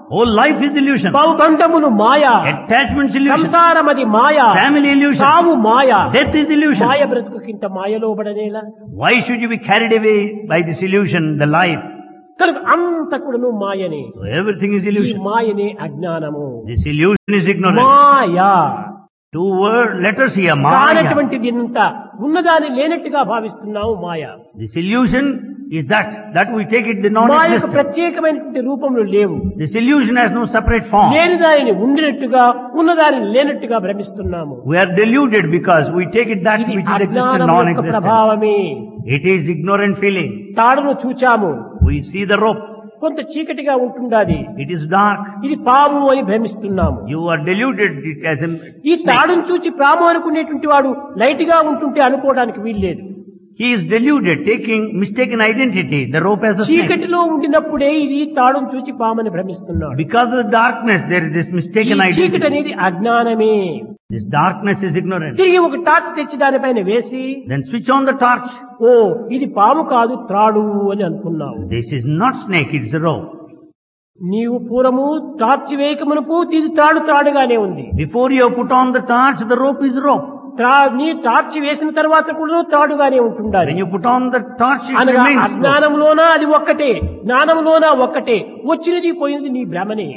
B: Whole life is illusion.
A: బౌబంధములు Maya,
B: Attachments illusion.
A: సంసారం అది మాయ,
B: Family illusion.
A: సావు మాయ,
B: Death is illusion.
A: మాయ బ్రతుకుకింత మాయలో పడనేలా.
B: Why should you be carried away by this illusion, the life?
A: కనుక అంత కూడాను మాయనే.
B: So everything is
A: ఈ
B: illusion.
A: మాయనే అజ్ఞానము.
B: This illusion is ignorance.
A: Maya
B: Two letters here, Maya.
A: కానటువంటి దీనంతా ఉన్నదాన్ని లేనట్టుగా భావిస్తున్నాము మాయ.
B: This illusion is that we take it the
A: మాయకు
B: non-existent.
A: ప్రత్యేకమైనటువంటి రూపంలో లేవు.
B: This illusion has no separate form.
A: లేని దానిని ఉండినట్టుగా ఉన్నదానిని లేనట్టుగా భ్రమిస్తున్నాము.
B: We are deluded because we take it that
A: ఇది
B: which is existent,
A: అజ్ఞానం యొక్క
B: non-existent.
A: ప్రభావమే.
B: It is ignorant feeling.
A: తాడును చూచాము,
B: We see the rope.
A: కొంత చీకటిగా ఉంటుండాది,
B: It is dark.
A: ఇది పాము అని భ్రమిస్తున్నాము.
B: You are deluded it as a
A: ఈ
B: snake.
A: తాడును చూచి పాము అనుకునేటువంటి వాడు లైట్ గా ఉంటుంటే అనుకోవడానికి వీల్లేదు.
B: He is deluded, taking mistaken identity. The rope as a snake.
A: చీకటిలో ఉండినప్పుడే ఇది తాడును చూచి పామని భ్రమిస్తున్నాడు.
B: Because of the darkness, there is this
A: ఈ
B: mistaken
A: చీకటి
B: identity.
A: అనేది అజ్ఞానమే.
B: This darkness is ignorance.
A: తిరిగి ఒక టార్చ్ తెచ్చి దానిపైన వేసి,
B: Then switch on the torch.
A: ఓ ఇది పాము కాదు త్రాడు అని అనుకున్నావు.
B: This is not snake, it's a rope.
A: నీవు పూర్వము టార్చ్ వేయకమునకు ఇది త్రాడుగానే ఉంది.
B: Before you put on the torch, the rope is rope.
A: నీ టార్చ్ వేసిన తర్వాత కూడా త్రాడుగానే ఉంటుండాలి.
B: When you put on the torch, it
A: అనగా
B: remains rope.
A: అజ్ఞానంలోనా అది ఒక్కటే, జ్ఞానంలోనా ఒక్కటే, వచ్చినది పోయినది నీ భ్రమనే.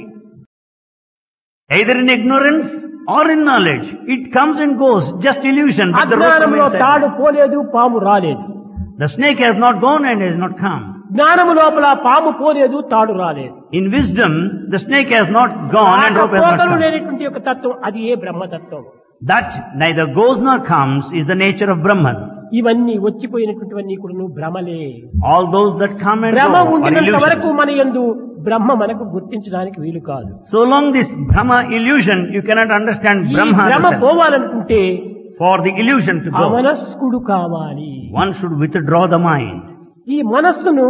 B: Either in ignorance or in knowledge. It comes and goes, just illusion. But the rope
A: అజ్ఞానంలో
B: remains
A: తాడు
B: there.
A: పోలేదు, పాము రాలేదు.
B: The snake has not gone and has not come.
A: జ్ఞానము లోపల పాము పోలేదు, తాడు రాలేదు.
B: In wisdom, the snake has not gone and rope has not
A: పోకలు
B: come.
A: లేనటువంటి యొక్క తత్వం అది ఏ బ్రహ్మతత్వం.
B: That neither goes nor comes is the nature of Brahman.
A: ఇవన్నీ వచ్చిపోయినటువంటివన్నీ కూడా భ్రమలే.
B: All those that come and
A: భ్రమ
B: go are
A: ఉండినంత వరకు
B: illusions.
A: మన యందు బ్రహ్మ మనకు గుర్తించడానికి వీలు కాదు.
B: So long this Brahma illusion, you cannot understand
A: ఈ
B: Brahma.
A: భ్రమ
B: as a self.
A: పోవాలనుకుంటే
B: For the illusion to go,
A: అమనస్కుడు కావాలి.
B: one should withdraw the mind.
A: ఈ మనస్సును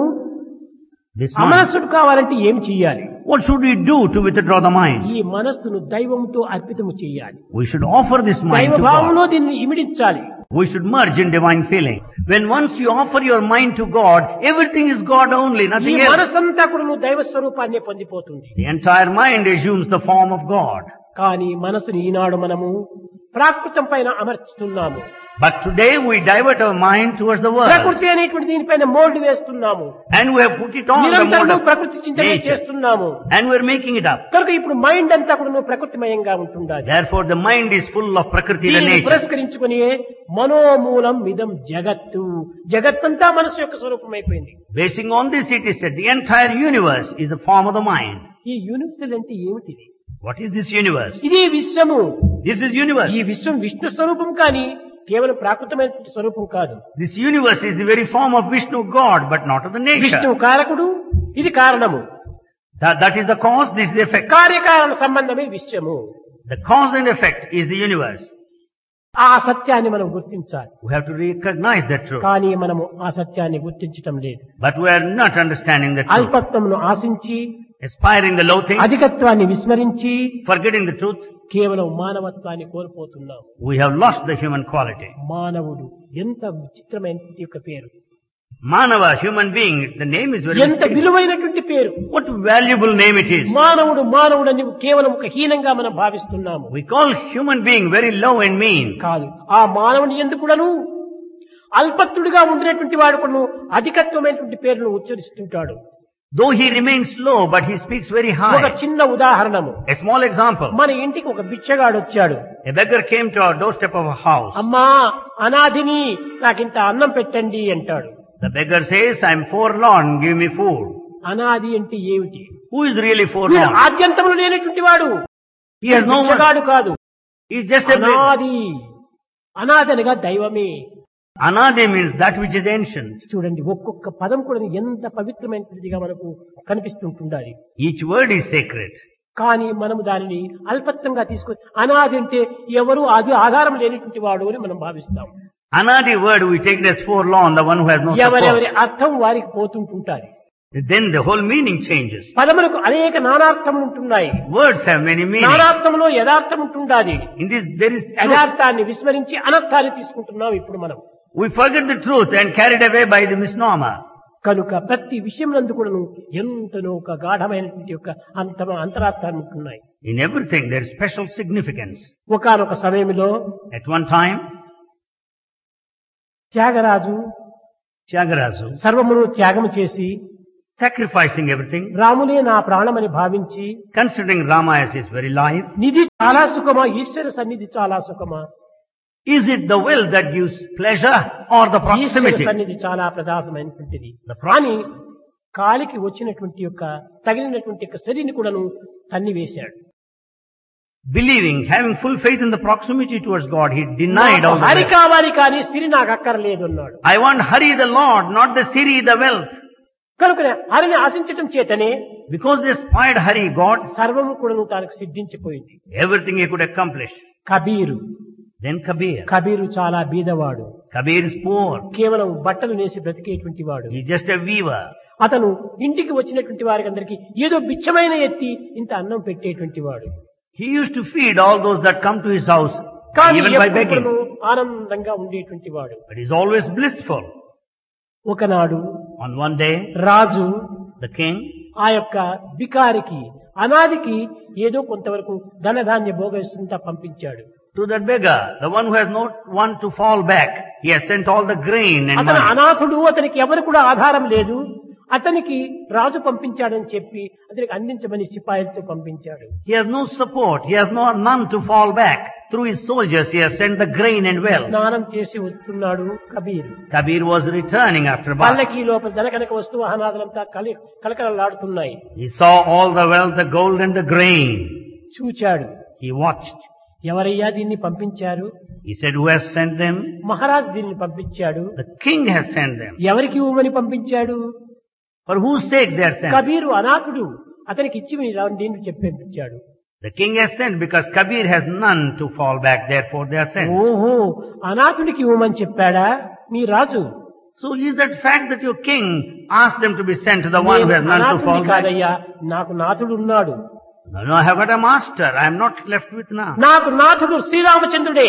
B: This mind.
A: అమనస్సుడు కావాలంటే ఏం చెయ్యాలి?
B: What should we do to withdraw the mind?
A: ఈ మనస్సును దైవంతో అర్పితము చేయాలి.
B: We should offer this mind
A: దైవ
B: to
A: భావంలో
B: God.
A: దీన్ని ఇమిడించాలి.
B: We should merge in divine feeling. When once you offer your mind to God, everything is God only,
A: ఈ
B: nothing else.
A: మనస్సంతా కూడా నువ్వు దైవ స్వరూపాన్ని పొందిపోతుంది.
B: The entire mind assumes the form of God.
A: కానీ మనసుని ఈనాడు మనము ప్రాకృతం పైన అమర్చుతున్నాము.
B: But today we divert our mind towards the world.
A: ప్రకృతి అనేటువంటి దీనిపైన మోల్డ్ వేస్తున్నాము.
B: And we have put it on the mode
A: నిరంతరం
B: of
A: ప్రకృతి చింతనే
B: nature.
A: చేస్తున్నాము.
B: And we are making it up.
A: కనుక ఇప్పుడు మైండ్ అంతా కూడా నువ్వు ప్రకృతిమయంగా ఉంటుండాలి.
B: Therefore the mind is full of Prakriti, the
A: దీనిని
B: nature.
A: పురస్కరించుకుని మనోమూలం ఇదం జగత్తు, జగత్తంతా మనసు యొక్క స్వరూపం అయిపోయింది.
B: Basing on this it is said the entire universe is the form of the mind.
A: ఈ యూనివర్సల్ అంటే ఏమిటిది?
B: What is this universe?
A: ఇది విశ్వము.
B: This is universe.
A: ఈ విశ్వం విష్ణు స్వరూపం కానీ కేవలం ప్రాకృతమైన స్వరూపం కాదు.
B: This universe is the very form of Vishnu, God, but not of the
A: Vishnu
B: nature.
A: కారకుడు, ఇది కారణము.
B: That is the cause, this is the effect.
A: కార్యకారణ సంబంధమే విశ్వము.
B: The cause and effect is the universe.
A: ఆ సత్యాన్ని మనం గుర్తించాలి.
B: We have to recognize that truth.
A: కానీ మనము ఆ సత్యాన్ని గుర్తించటం లేదు.
B: But we are not understanding the truth.
A: అల్పత్వమును ఆశించి,
B: Aspiring the low things,
A: అధికత్వాన్ని విస్మరించి
B: forgetting the truth,
A: కేవలం మానవత్వాన్ని కోల్పోతున్నాం.
B: we have lost the human quality.
A: మానవుడు ఎంత విచిత్రమైన యొక్క పేరు,
B: Manava, human being, the name is very
A: ఎంత
B: mysterious.
A: విలువైనటువంటి పేరు.
B: What valuable name it is.
A: మానవుడు మానవుడని కేవలం ఒక హీనంగా మనం భావిస్తున్నాము.
B: We call human being very low and mean.
A: కాదు, ఆ మానవుని ఎందుకు కూడాను అల్పత్తుడిగా ఉండినటువంటి వాడు కూడా అధికత్వమైనటువంటి పేరును ఉచ్చరిస్తుంటాడు.
B: Though he remains low, but he speaks very
A: ఒక
B: high.
A: చిన్న ఉదాహరణము,
B: A small example.
A: మన ఇంటికి ఒక బిచ్చగాడు వచ్చాడు.
B: A beggar came to our doorstep of a house.
A: అమ్మా అనాథిని నాకింత అన్నం పెట్టండి అంటాడు.
B: The beggar says, I'm forlorn, give me food.
A: అనాథి అంటే ఏమిటి?
B: Who is really
A: వీడు
B: forlorn?
A: ఆద్యంతములు లేనటువంటి వాడు.
B: He has no one.
A: బిచ్చగాడు కాదు,
B: He's just a beggar.
A: అనాది. అనాది అనగా దైవమే.
B: Anadi means that which is ancient.
A: చూడండి, ఒక్కొక్క పదం కూడా ఎంత పవిత్రమైనదిగా మనకు కనిపిస్తుంటుండాలి.
B: Each word is sacred.
A: కానీ మనము దానిని అల్పత్వంగా తీసుకొని అనాది అంటే ఎవరు అది ఆధారం లేనటువంటి వాడు అని మనం భావిస్తాం.
B: Anadi word we take it as forlorn, the one who has no
A: ఎవరెవరి
B: support.
A: అర్థం వారికి పోతుంటుంటారు.
B: Then the whole meaning changes.
A: పదములకు అనేక నానార్థములు ఉంటున్నాయి.
B: Words have many meanings.
A: నానార్థంలో యథార్థం ఉంటుండాలి.
B: In this there is truth.
A: యథార్థాన్ని విస్మరించి అనర్థాన్ని తీసుకుంటున్నాం ఇప్పుడు మనం.
B: We forget the truth and carried away by the misnomer.
A: కనుక ప్రతి విషయం నందు కూడాను ఎంతనో ఒక గాఢమైనటువంటి యొక్క అంతరార్థాలు ఉంటున్నాయి.
B: In everything there is special significance.
A: ఒకానొక సమయంలో
B: At one time,
A: Tyagaraju
B: Tyagaraja,
A: సర్వమును త్యాగం చేసి
B: sacrificing everything,
A: రామునే నా ప్రాణమని భావించి,
B: considering Rama as his very life,
A: నిధి చాలా సుఖమా, ఈశ్వర సన్నిధి చాలా సుఖమా,
B: is it the will that gives pleasure or the
A: Eshwara
B: proximity?
A: సన్నిధి చాలా ప్రదాసమైనటువంటిది
B: The pro-
A: అని కాలికి వచ్చినటువంటి యొక్క తగిలినటువంటి యొక్క శరీని కూడాను తన్నివేశాడు.
B: Believing, having full faith in the proximity towards God, he denied all the
A: Hari
B: wealth.
A: కావాలి కానీ సిరి నాకు అక్కర్లేదు అన్నాడు.
B: I want Hari the Lord, not the Siri the wealth.
A: కనుకనే హరిని ఆశించటం చేతనే
B: Because they aspired Hari, God,
A: సర్వము కూడాను తానికి సిద్ధించిపోయింది.
B: everything he could accomplish.
A: Kabir
B: Then Kabir.
A: Kabir చాలా బీదవాడు,
B: Kabir is poor.
A: కేవలం బట్టలు నేసి బ్రతికేటువంటి వాడు.
B: He's just a weaver.
A: అతను ఇంటికి వచ్చినటువంటి వారికి అందరికీ ఏదో బిచ్చమైన ఎత్తి ఇంత అన్నం పెట్టేటువంటి వాడు.
B: He used to feed all those that come to his house,
A: కానీ
B: even by
A: ఎప్పుడూ
B: begging.
A: ఆనందంగా ఉండేటువంటి వాడు.
B: But he's always blissful.
A: ఒకనాడు
B: On one day,
A: Raju
B: the king
A: ఆ యొక్క బికారికి అనాదికి ఏదో కొంతవరకు ధనధాన్య భోగేస్తుంటా పంపించాడు.
B: to that beggar, the one who has not one to fall back, he has sent all the grain and
A: అతను
B: money.
A: అనాథుడు, అతనికి ఎవరు కూడా ఆధారం లేదు, అతనికి రాజు పంపించాడని చెప్పి అతనికి అందించమని సిపాయిలతో పంపించాడు.
B: He has no support, he has none to fall back. Through his soldiers, he has sent the grain and wealth.
A: స్నానం చేసి వస్తున్నాడు Kabir.
B: Kabir was returning after bath.
A: పల్లకి లోపల ధనకనక వస్తువు అనాథలంతా కలకలలాడుతున్నాయి.
B: He saw all the wealth, the gold and the grain.
A: చూచాడు.
B: He watched.
A: ఎవరయ్యా దీన్ని పంపించారు?
B: He said, who has sent them?
A: మహారాజు దీన్ని పంపించాడు.
B: The king has sent them.
A: ఎవరికి ఇవ్వమని పంపించాడు?
B: For whose sake they are sent?
A: Kabir అనాథుడు, అతనికి ఇచ్చి దీన్ని చెప్పించాడు.
B: The king has sent because Kabir has none to fall back, therefore they are sent.
A: ఓహో, అనాథుడికి ఇవ్వమని చెప్పాడా మీ రాజు?
B: So is that fact that your king asked them to be sent to the one who has none to
A: అనాథుడిని
B: fall back?
A: కాదయ్యా, నాకు నాథుడు ఉన్నాడు.
B: No, I have got a master. I am not left with none.
A: నాకు నాథుడు శ్రీరామచంద్రుడే.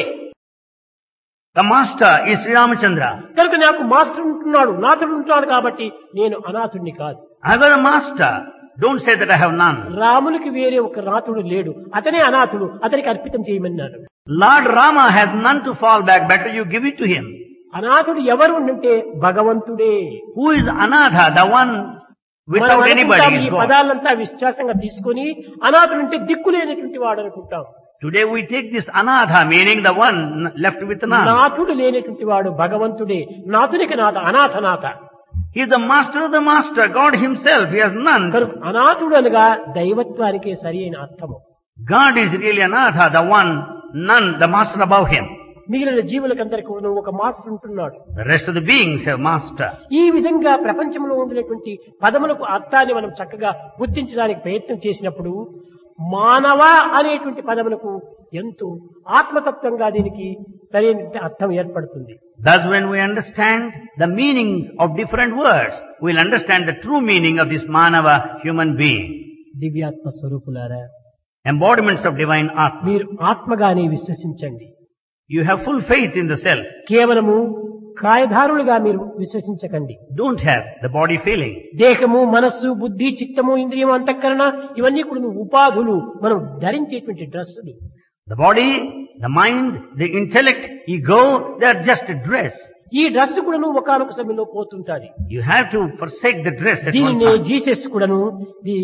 B: The master is Sri Ramachandra.
A: కనుక నాకు మాస్టర్ ఉంటున్నాడు, నాథుడు ఉంటున్నాడు కాబట్టి నేను అనాథుడిని కాదు.
B: I have got a master. Don't say that I have none.
A: రామునికి వేరే ఒక నాథుడు లేడు, అతనే అనాథుడు, అతనికి అర్పితం చేయమన్నాడు.
B: Lord Rama has none to fall back. Better you give it to him.
A: అనాథుడు ఎవరు అంటే భగవంతుడే.
B: Who is Anatha? The one
A: మనం
B: without anybody
A: అనుకుంటాం,
B: is
A: ఈ
B: God.
A: పదాలంతా విశ్వాసంగా తీసుకొని అనాథుడు అంటే దిక్కులేనటువంటి వాడు అనుకుంటాం.
B: Today we take this Anatha, meaning the one left with none.
A: నాథుడు లేనటువంటి వాడు భగవంతుడే. నాథునికి నాథ, అనాథనాథ.
B: He is the master of the master, God himself. He has none.
A: కనుక అనాథుడు అనగా దైవత్వానికే సరి అయిన అర్థము.
B: God is really Anatha, the one, none, the master above him.
A: మిగిలిన జీవులకందరికీ కూడా ఒక మాస్టర్ ఉంటున్నాడు.
B: The rest of the beings have master.
A: ఈ విధంగా ప్రపంచంలో ఉండినటువంటి పదములకు అర్థాన్ని మనం చక్కగా గుర్తించడానికి ప్రయత్నం చేసినప్పుడు మానవ అనేటువంటి పదములకు ఎంతో ఆత్మతత్వంగా దీనికి సరైన అర్థం ఏర్పడుతుంది.
B: Thus when we understand the meanings of different words, we will understand the true meaning of this Manava, human being.
A: దివ్యాత్మ స్వరూపులారా,
B: Embodiments of divine Atma.
A: మీరు ఆత్మగానే విశ్వసించండి.
B: You have full faith in the self.
A: కేవలము కాయధారులుగా మీరు విశ్వసించకండి.
B: Don't have the body feeling.
A: దేహము, మనస్సు, బుద్ధి, చిత్తము, ఇంద్రియం, అంతఃకరణ ఇవన్నీ కూడా ఉపాధులు, మనం ధరించేటువంటి డ్రెస్సులు.
B: The body, the mind, the intellect, ego, they are just a dress.
A: ఈ డ్రెస్ కూడాను ఒకానొక సమయంలో పోతుంటాది.
B: You have to forsake the dress at one
A: దీనినే
B: time.
A: జీసస్ కూడాను the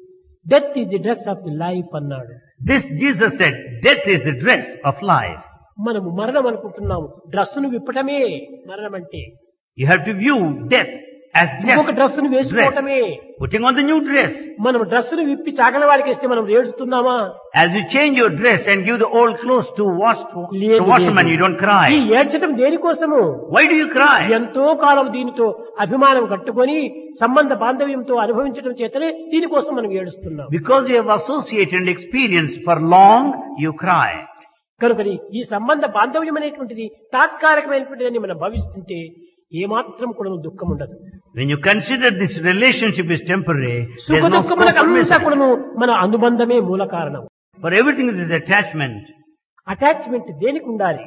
A: death is the dress of the life అన్నాడు.
B: This Jesus said, death is the dress of life.
A: మనము మరణం అనుకుంటున్నాము, డ్రెస్సును విప్పటమే మరణం అంటే.
B: You have to view death as
A: ఇంకొక
B: just
A: డ్రెస్సును
B: dress.
A: వేసుకోవటమే.
B: Putting on the new dress.
A: మనం డ్రెస్సును విప్పి చాకల వారికి ఇస్తే మనం ఏడుస్తున్నామా?
B: As you change your dress and give the old clothes to
A: లేదు,
B: washerman,
A: లేదు.
B: you don't
A: ఈ
B: cry.
A: ఏడ్చటం దేనికోసము?
B: Why do you cry?
A: ఎంతో కాలం దీనితో అభిమానం కట్టుకొని సంబంధ బాంధవ్యంతో అనుభవించడం చేతనే దీనికోసం మనం ఏడుస్తున్నాం.
B: Because you have associated and experienced for long, you cry.
A: కనుకని ఈ సంబంధ బాంధవ్యం అనేటువంటిది తాత్కాలికమైనటువంటిదని మనం భావిస్తుంటే ఏమాత్రం కూడా దుఃఖం ఉండదు.
B: When you consider this relationship is temporary,
A: సుఖ
B: there is no scope
A: దుఃఖములకు
B: for
A: అంతా
B: misery.
A: కూడాను మన అనుబంధమే మూల కారణం.
B: For everything there is attachment.
A: Attachment దేనికి ఉండాలి?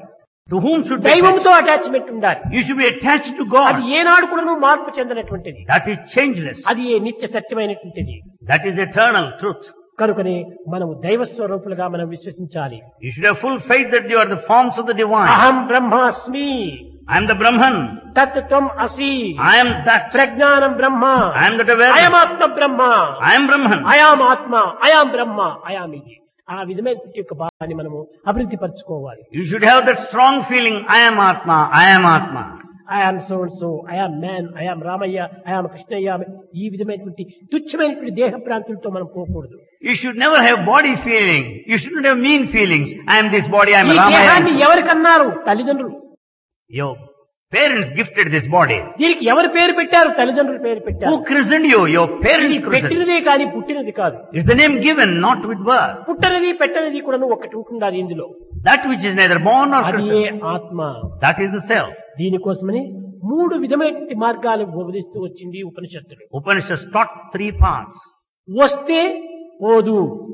B: To whom should be attached?
A: దైవంతో అటాచ్మెంట్ ఉండాలి.
B: You should be attached to
A: అది
B: God.
A: ఏనాడు కూడా మార్పు చెందనటువంటిది.
B: That is changeless.
A: అది ఏ నిత్య సత్యమైనటువంటిది.
B: That is eternal truth.
A: కనుకనే మనము దైవ స్వరూపులుగా మనం విశ్వసించాలి.
B: You should have full faith that you are the forms of the divine.
A: అహం బ్రహ్మాస్మి.
B: I am the Brahman.
A: తత్ త్వం అసి.
B: I am that.
A: ప్రజ్ఞానం బ్రహ్మ.
B: I am that awareness.
A: అయమాత్మ Brahma.
B: I am Brahman.
A: I am ఆత్మ. అయాం బ్రహ్మ. అయాం ఇది. ఆ విధమైన యొక్క భావాన్ని మనము అభివృద్ధి పరచుకోవాలి.
B: You should have that strong feeling, I am Atma, I am Atma.
A: I am so and so, I am man, I am Ramaya, I am Krishnaya. ఈ విధమైనటువంటి తుచ్చమైనటువంటి దేహ ప్రాంతులతో మనం పోకూడదు.
B: You should never have body feeling. You shouldn't have mean feelings. I am this body, I am
A: ఈ
B: Ramaya.
A: దేహాన్ని ఎవరికన్నారు? తల్లిదండ్రులు.
B: Your parents gifted this body.
A: దీనికి ఎవరు పేరు పెట్టారు? తల్లిదండ్రులు పేరు పెట్టారు.
B: Who christened you? Your parents christened.
A: పెట్టినదే కానీ పుట్టినది కాదు.
B: It's the name given, not with birth.
A: పుట్టనది పెట్టనది కూడా ఒకటి ఉంటుండాలి ఇందులో.
B: That which is neither born nor
A: అది
B: christened.
A: ఆత్మ.
B: That is the self.
A: దీనికోసమని 3 విధమైన మార్గాలు బోధిస్తూ వచ్చింది ఉపనిషత్తులు.
B: Upanishads taught 3 paths.
A: వస్తే పోదు,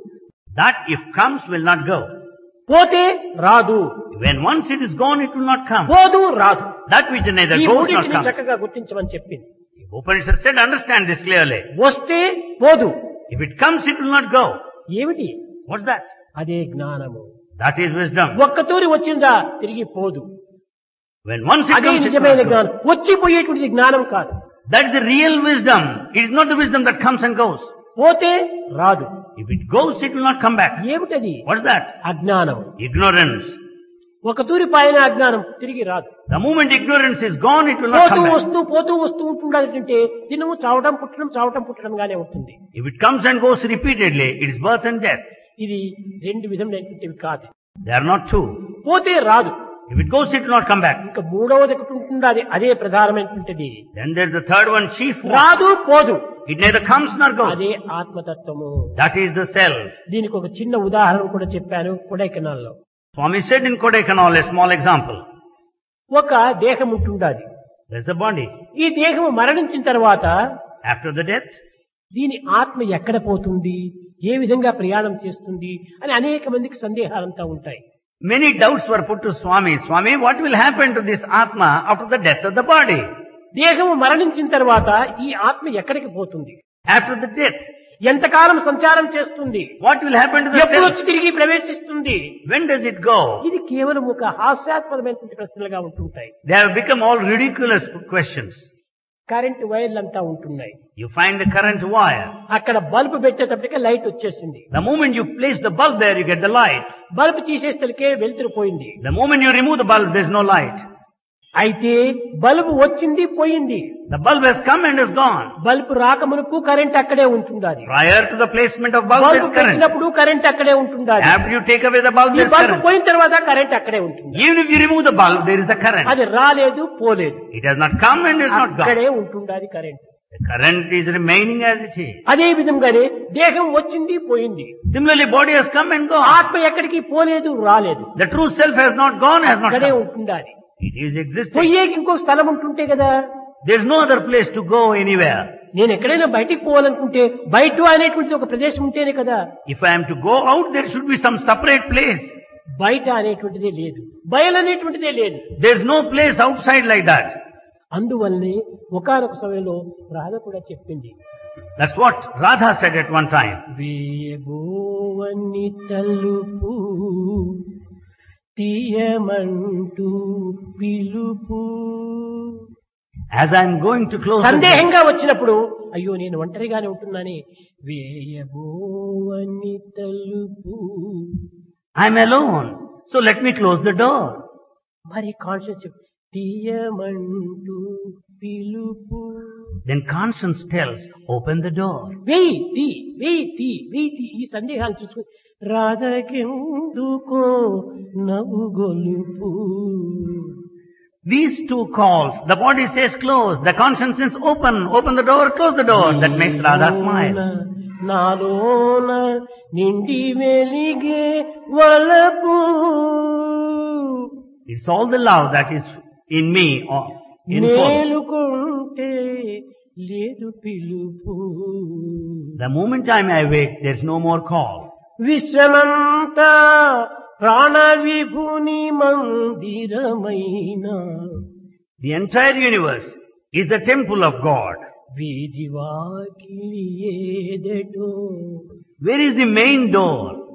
B: That if comes will not go.
A: పోతే రాదు,
B: When once it is gone, it will not come.
A: పోదు రాదు.
B: That which neither
A: ఈ
B: goes nor
A: మూడింటిని
B: comes.
A: చక్కగా గుర్తించమని చెప్పింది.
B: Upanishad said, understand this clearly.
A: వస్తే పోదు.
B: If it comes, it will not go.
A: ఏమిటి?
B: What's that?
A: అదే జ్ఞానము.
B: That is wisdom.
A: ఒక్కతూరి వచ్చిందా తిరిగి పోదు.
B: When once it
A: అదే
B: comes, it will
A: నిజమైన
B: not go.
A: జ్ఞానం. వచ్చిపోయేటువంటిది జ్ఞానం కాదు.
B: That is the real wisdom. It is not the wisdom that comes and goes.
A: పోతే రాదు.
B: If it goes, it will not come back.
A: ఏమిటది?
B: What's that?
A: అజ్ఞానం.
B: Ignorance.
A: ఒక తూరి పాయన అజ్ఞానం తిరిగి రాదు.
B: The moment ignorance is gone, it will not
A: పోతూ
B: come back.
A: పోతూ వస్తూ ఉంటుండాలంటే దినము చావటం పుట్టడంగానే ఉంటుంది.
B: If it comes and goes repeatedly, it is birth and death.
A: ఇది 2 విధములైనటువంటివి కాదు.
B: They are not two.
A: పోతే రాదు.
B: If it goes, it will not come back.
A: ఇంకా మూడవది ఒకటి ఉంటుండాలి. అదే ప్రధానమైనటువంటిది.
B: Then there is the third one, chief one.
A: రాదు పోదు.
B: It neither comes nor goes.
A: అదే ఆత్మతత్వము.
B: That is the self.
A: దీనికి ఒక చిన్న ఉదాహరణ కూడా చెప్పాను కొడైకెనాల్లో.
B: Swami said in Kodaikanal, a small example.
A: ఒక దేహం ఉంటుండాలి.
B: There's a body.
A: ఈ దేహం మరణించిన తర్వాత
B: After the death,
A: దీని ఆత్మ ఎక్కడ పోతుంది, ఏ విధంగా ప్రయాణం చేస్తుంది అని అనేక మందికి సందేహాలంతా ఉంటాయి.
B: many doubts were put to Swami. Swami, what will happen to this Atma after the death of the body?
A: దేహము మరణించిన తర్వాత ఈ ఆత్మ ఎక్కడికి పోతుంది?
B: After the death,
A: ఎంతకాలం సంచారం చేస్తుంది?
B: what will happen to the
A: ఎప్పుడు
B: self?
A: వచ్చి తిరిగి ప్రవేశిస్తుంది?
B: When does it go?
A: ఇది కేవలం ఒక హాస్యాస్పదమైనటువంటి ప్రశ్నలుగా ఉంటుంటాయి.
B: They have become all ridiculous questions.
A: Current వైర్లంతా ఉంటున్నాయి.
B: You find the current wire.
A: అక్కడ బల్బు పెట్టేటప్పటికే లైట్ వచ్చేసింది.
B: The moment you place the bulb there, you get the light.
A: Bulb తీసేసరికి వెలుతురు పోయింది.
B: The moment you remove the bulb, there's no light.
A: అయితే బల్బు వచ్చింది పోయింది.
B: The bulb has come and is gone.
A: Bulb రాకమునుపు current అక్కడే ఉంటుండాలి.
B: Prior to the placement of bulb,
A: bulb
B: there's current.
A: పెట్టినప్పుడు కరెంట్ అక్కడే ఉంటుండాలి.
B: After you take away the bulb,
A: ఈ
B: there's
A: బల్బు
B: current.
A: పోయిన తర్వాత కరెంట్ అక్కడే ఉంటుంది.
B: Even if you remove the bulb, there is a current.
A: అది రాలేదు పోలేదు.
B: It has not come and is not gone.
A: అక్కడే ఉంటుండాలి current.
B: The current is remaining as it is.
A: అదే విధంగానే దేహం వచ్చింది పోయింది.
B: Similarly, body has come and gone.
A: ఆత్మ ఎక్కడికి పోలేదు రాలేదు.
B: The true self has not gone, has not
A: అక్కడే
B: come.
A: ఉంటుండాలి.
B: It is existing.
A: పోయేకి ఇంకో స్థలం ఉంటుంటే కదా.
B: There is no other place to go anywhere.
A: నేను ఎక్కడైనా బయటికి పోవాలనుకుంటే బయట అనేటువంటి ఒక ప్రదేశం ఉంటేనే కదా.
B: If I am to go out, there should be some separate place.
A: బయట అనేటువంటిదే లేదు, బయలు అనేటువంటిదే లేదు.
B: There is no place outside like that.
A: అందువల్లనే ఒకానొక సమయంలో రాధ కూడా చెప్పింది.
B: That's what Radha said at one time.
A: వేయబోవని తలుపు తీయమంటూ పిలుపు.
B: As I am going to close the
A: సందేహంగా వచ్చినప్పుడు అయ్యో నేను ఒంటరిగానే ఉంటున్నానే. వేయబోవని తలుపు.
B: I am alone, so let me close the door.
A: మరి కాన్షియస్ తీయమంటూ పిలుపు.
B: Then conscience tells, open the door.
A: వెయ్యి ఈ సందేహాలు చూసుకుని రాధకెందుకో నవ్వు గొలుపు.
B: These two calls, the body says close, the conscience says open the door, close the door. That makes Radha smile.
A: నాలోన నిండి వెలిగే వలపు.
B: It's all the love that is in me.
A: మేలుకుంటే లేదు పిలుపు.
B: The moment I am awake, there is no more call.
A: విశ్వమంతా ప్రాణ విభుని మందిరమైన
B: The entire universe is the temple of God.
A: వీధి వాకిలి ఏదటో
B: Where is the main door?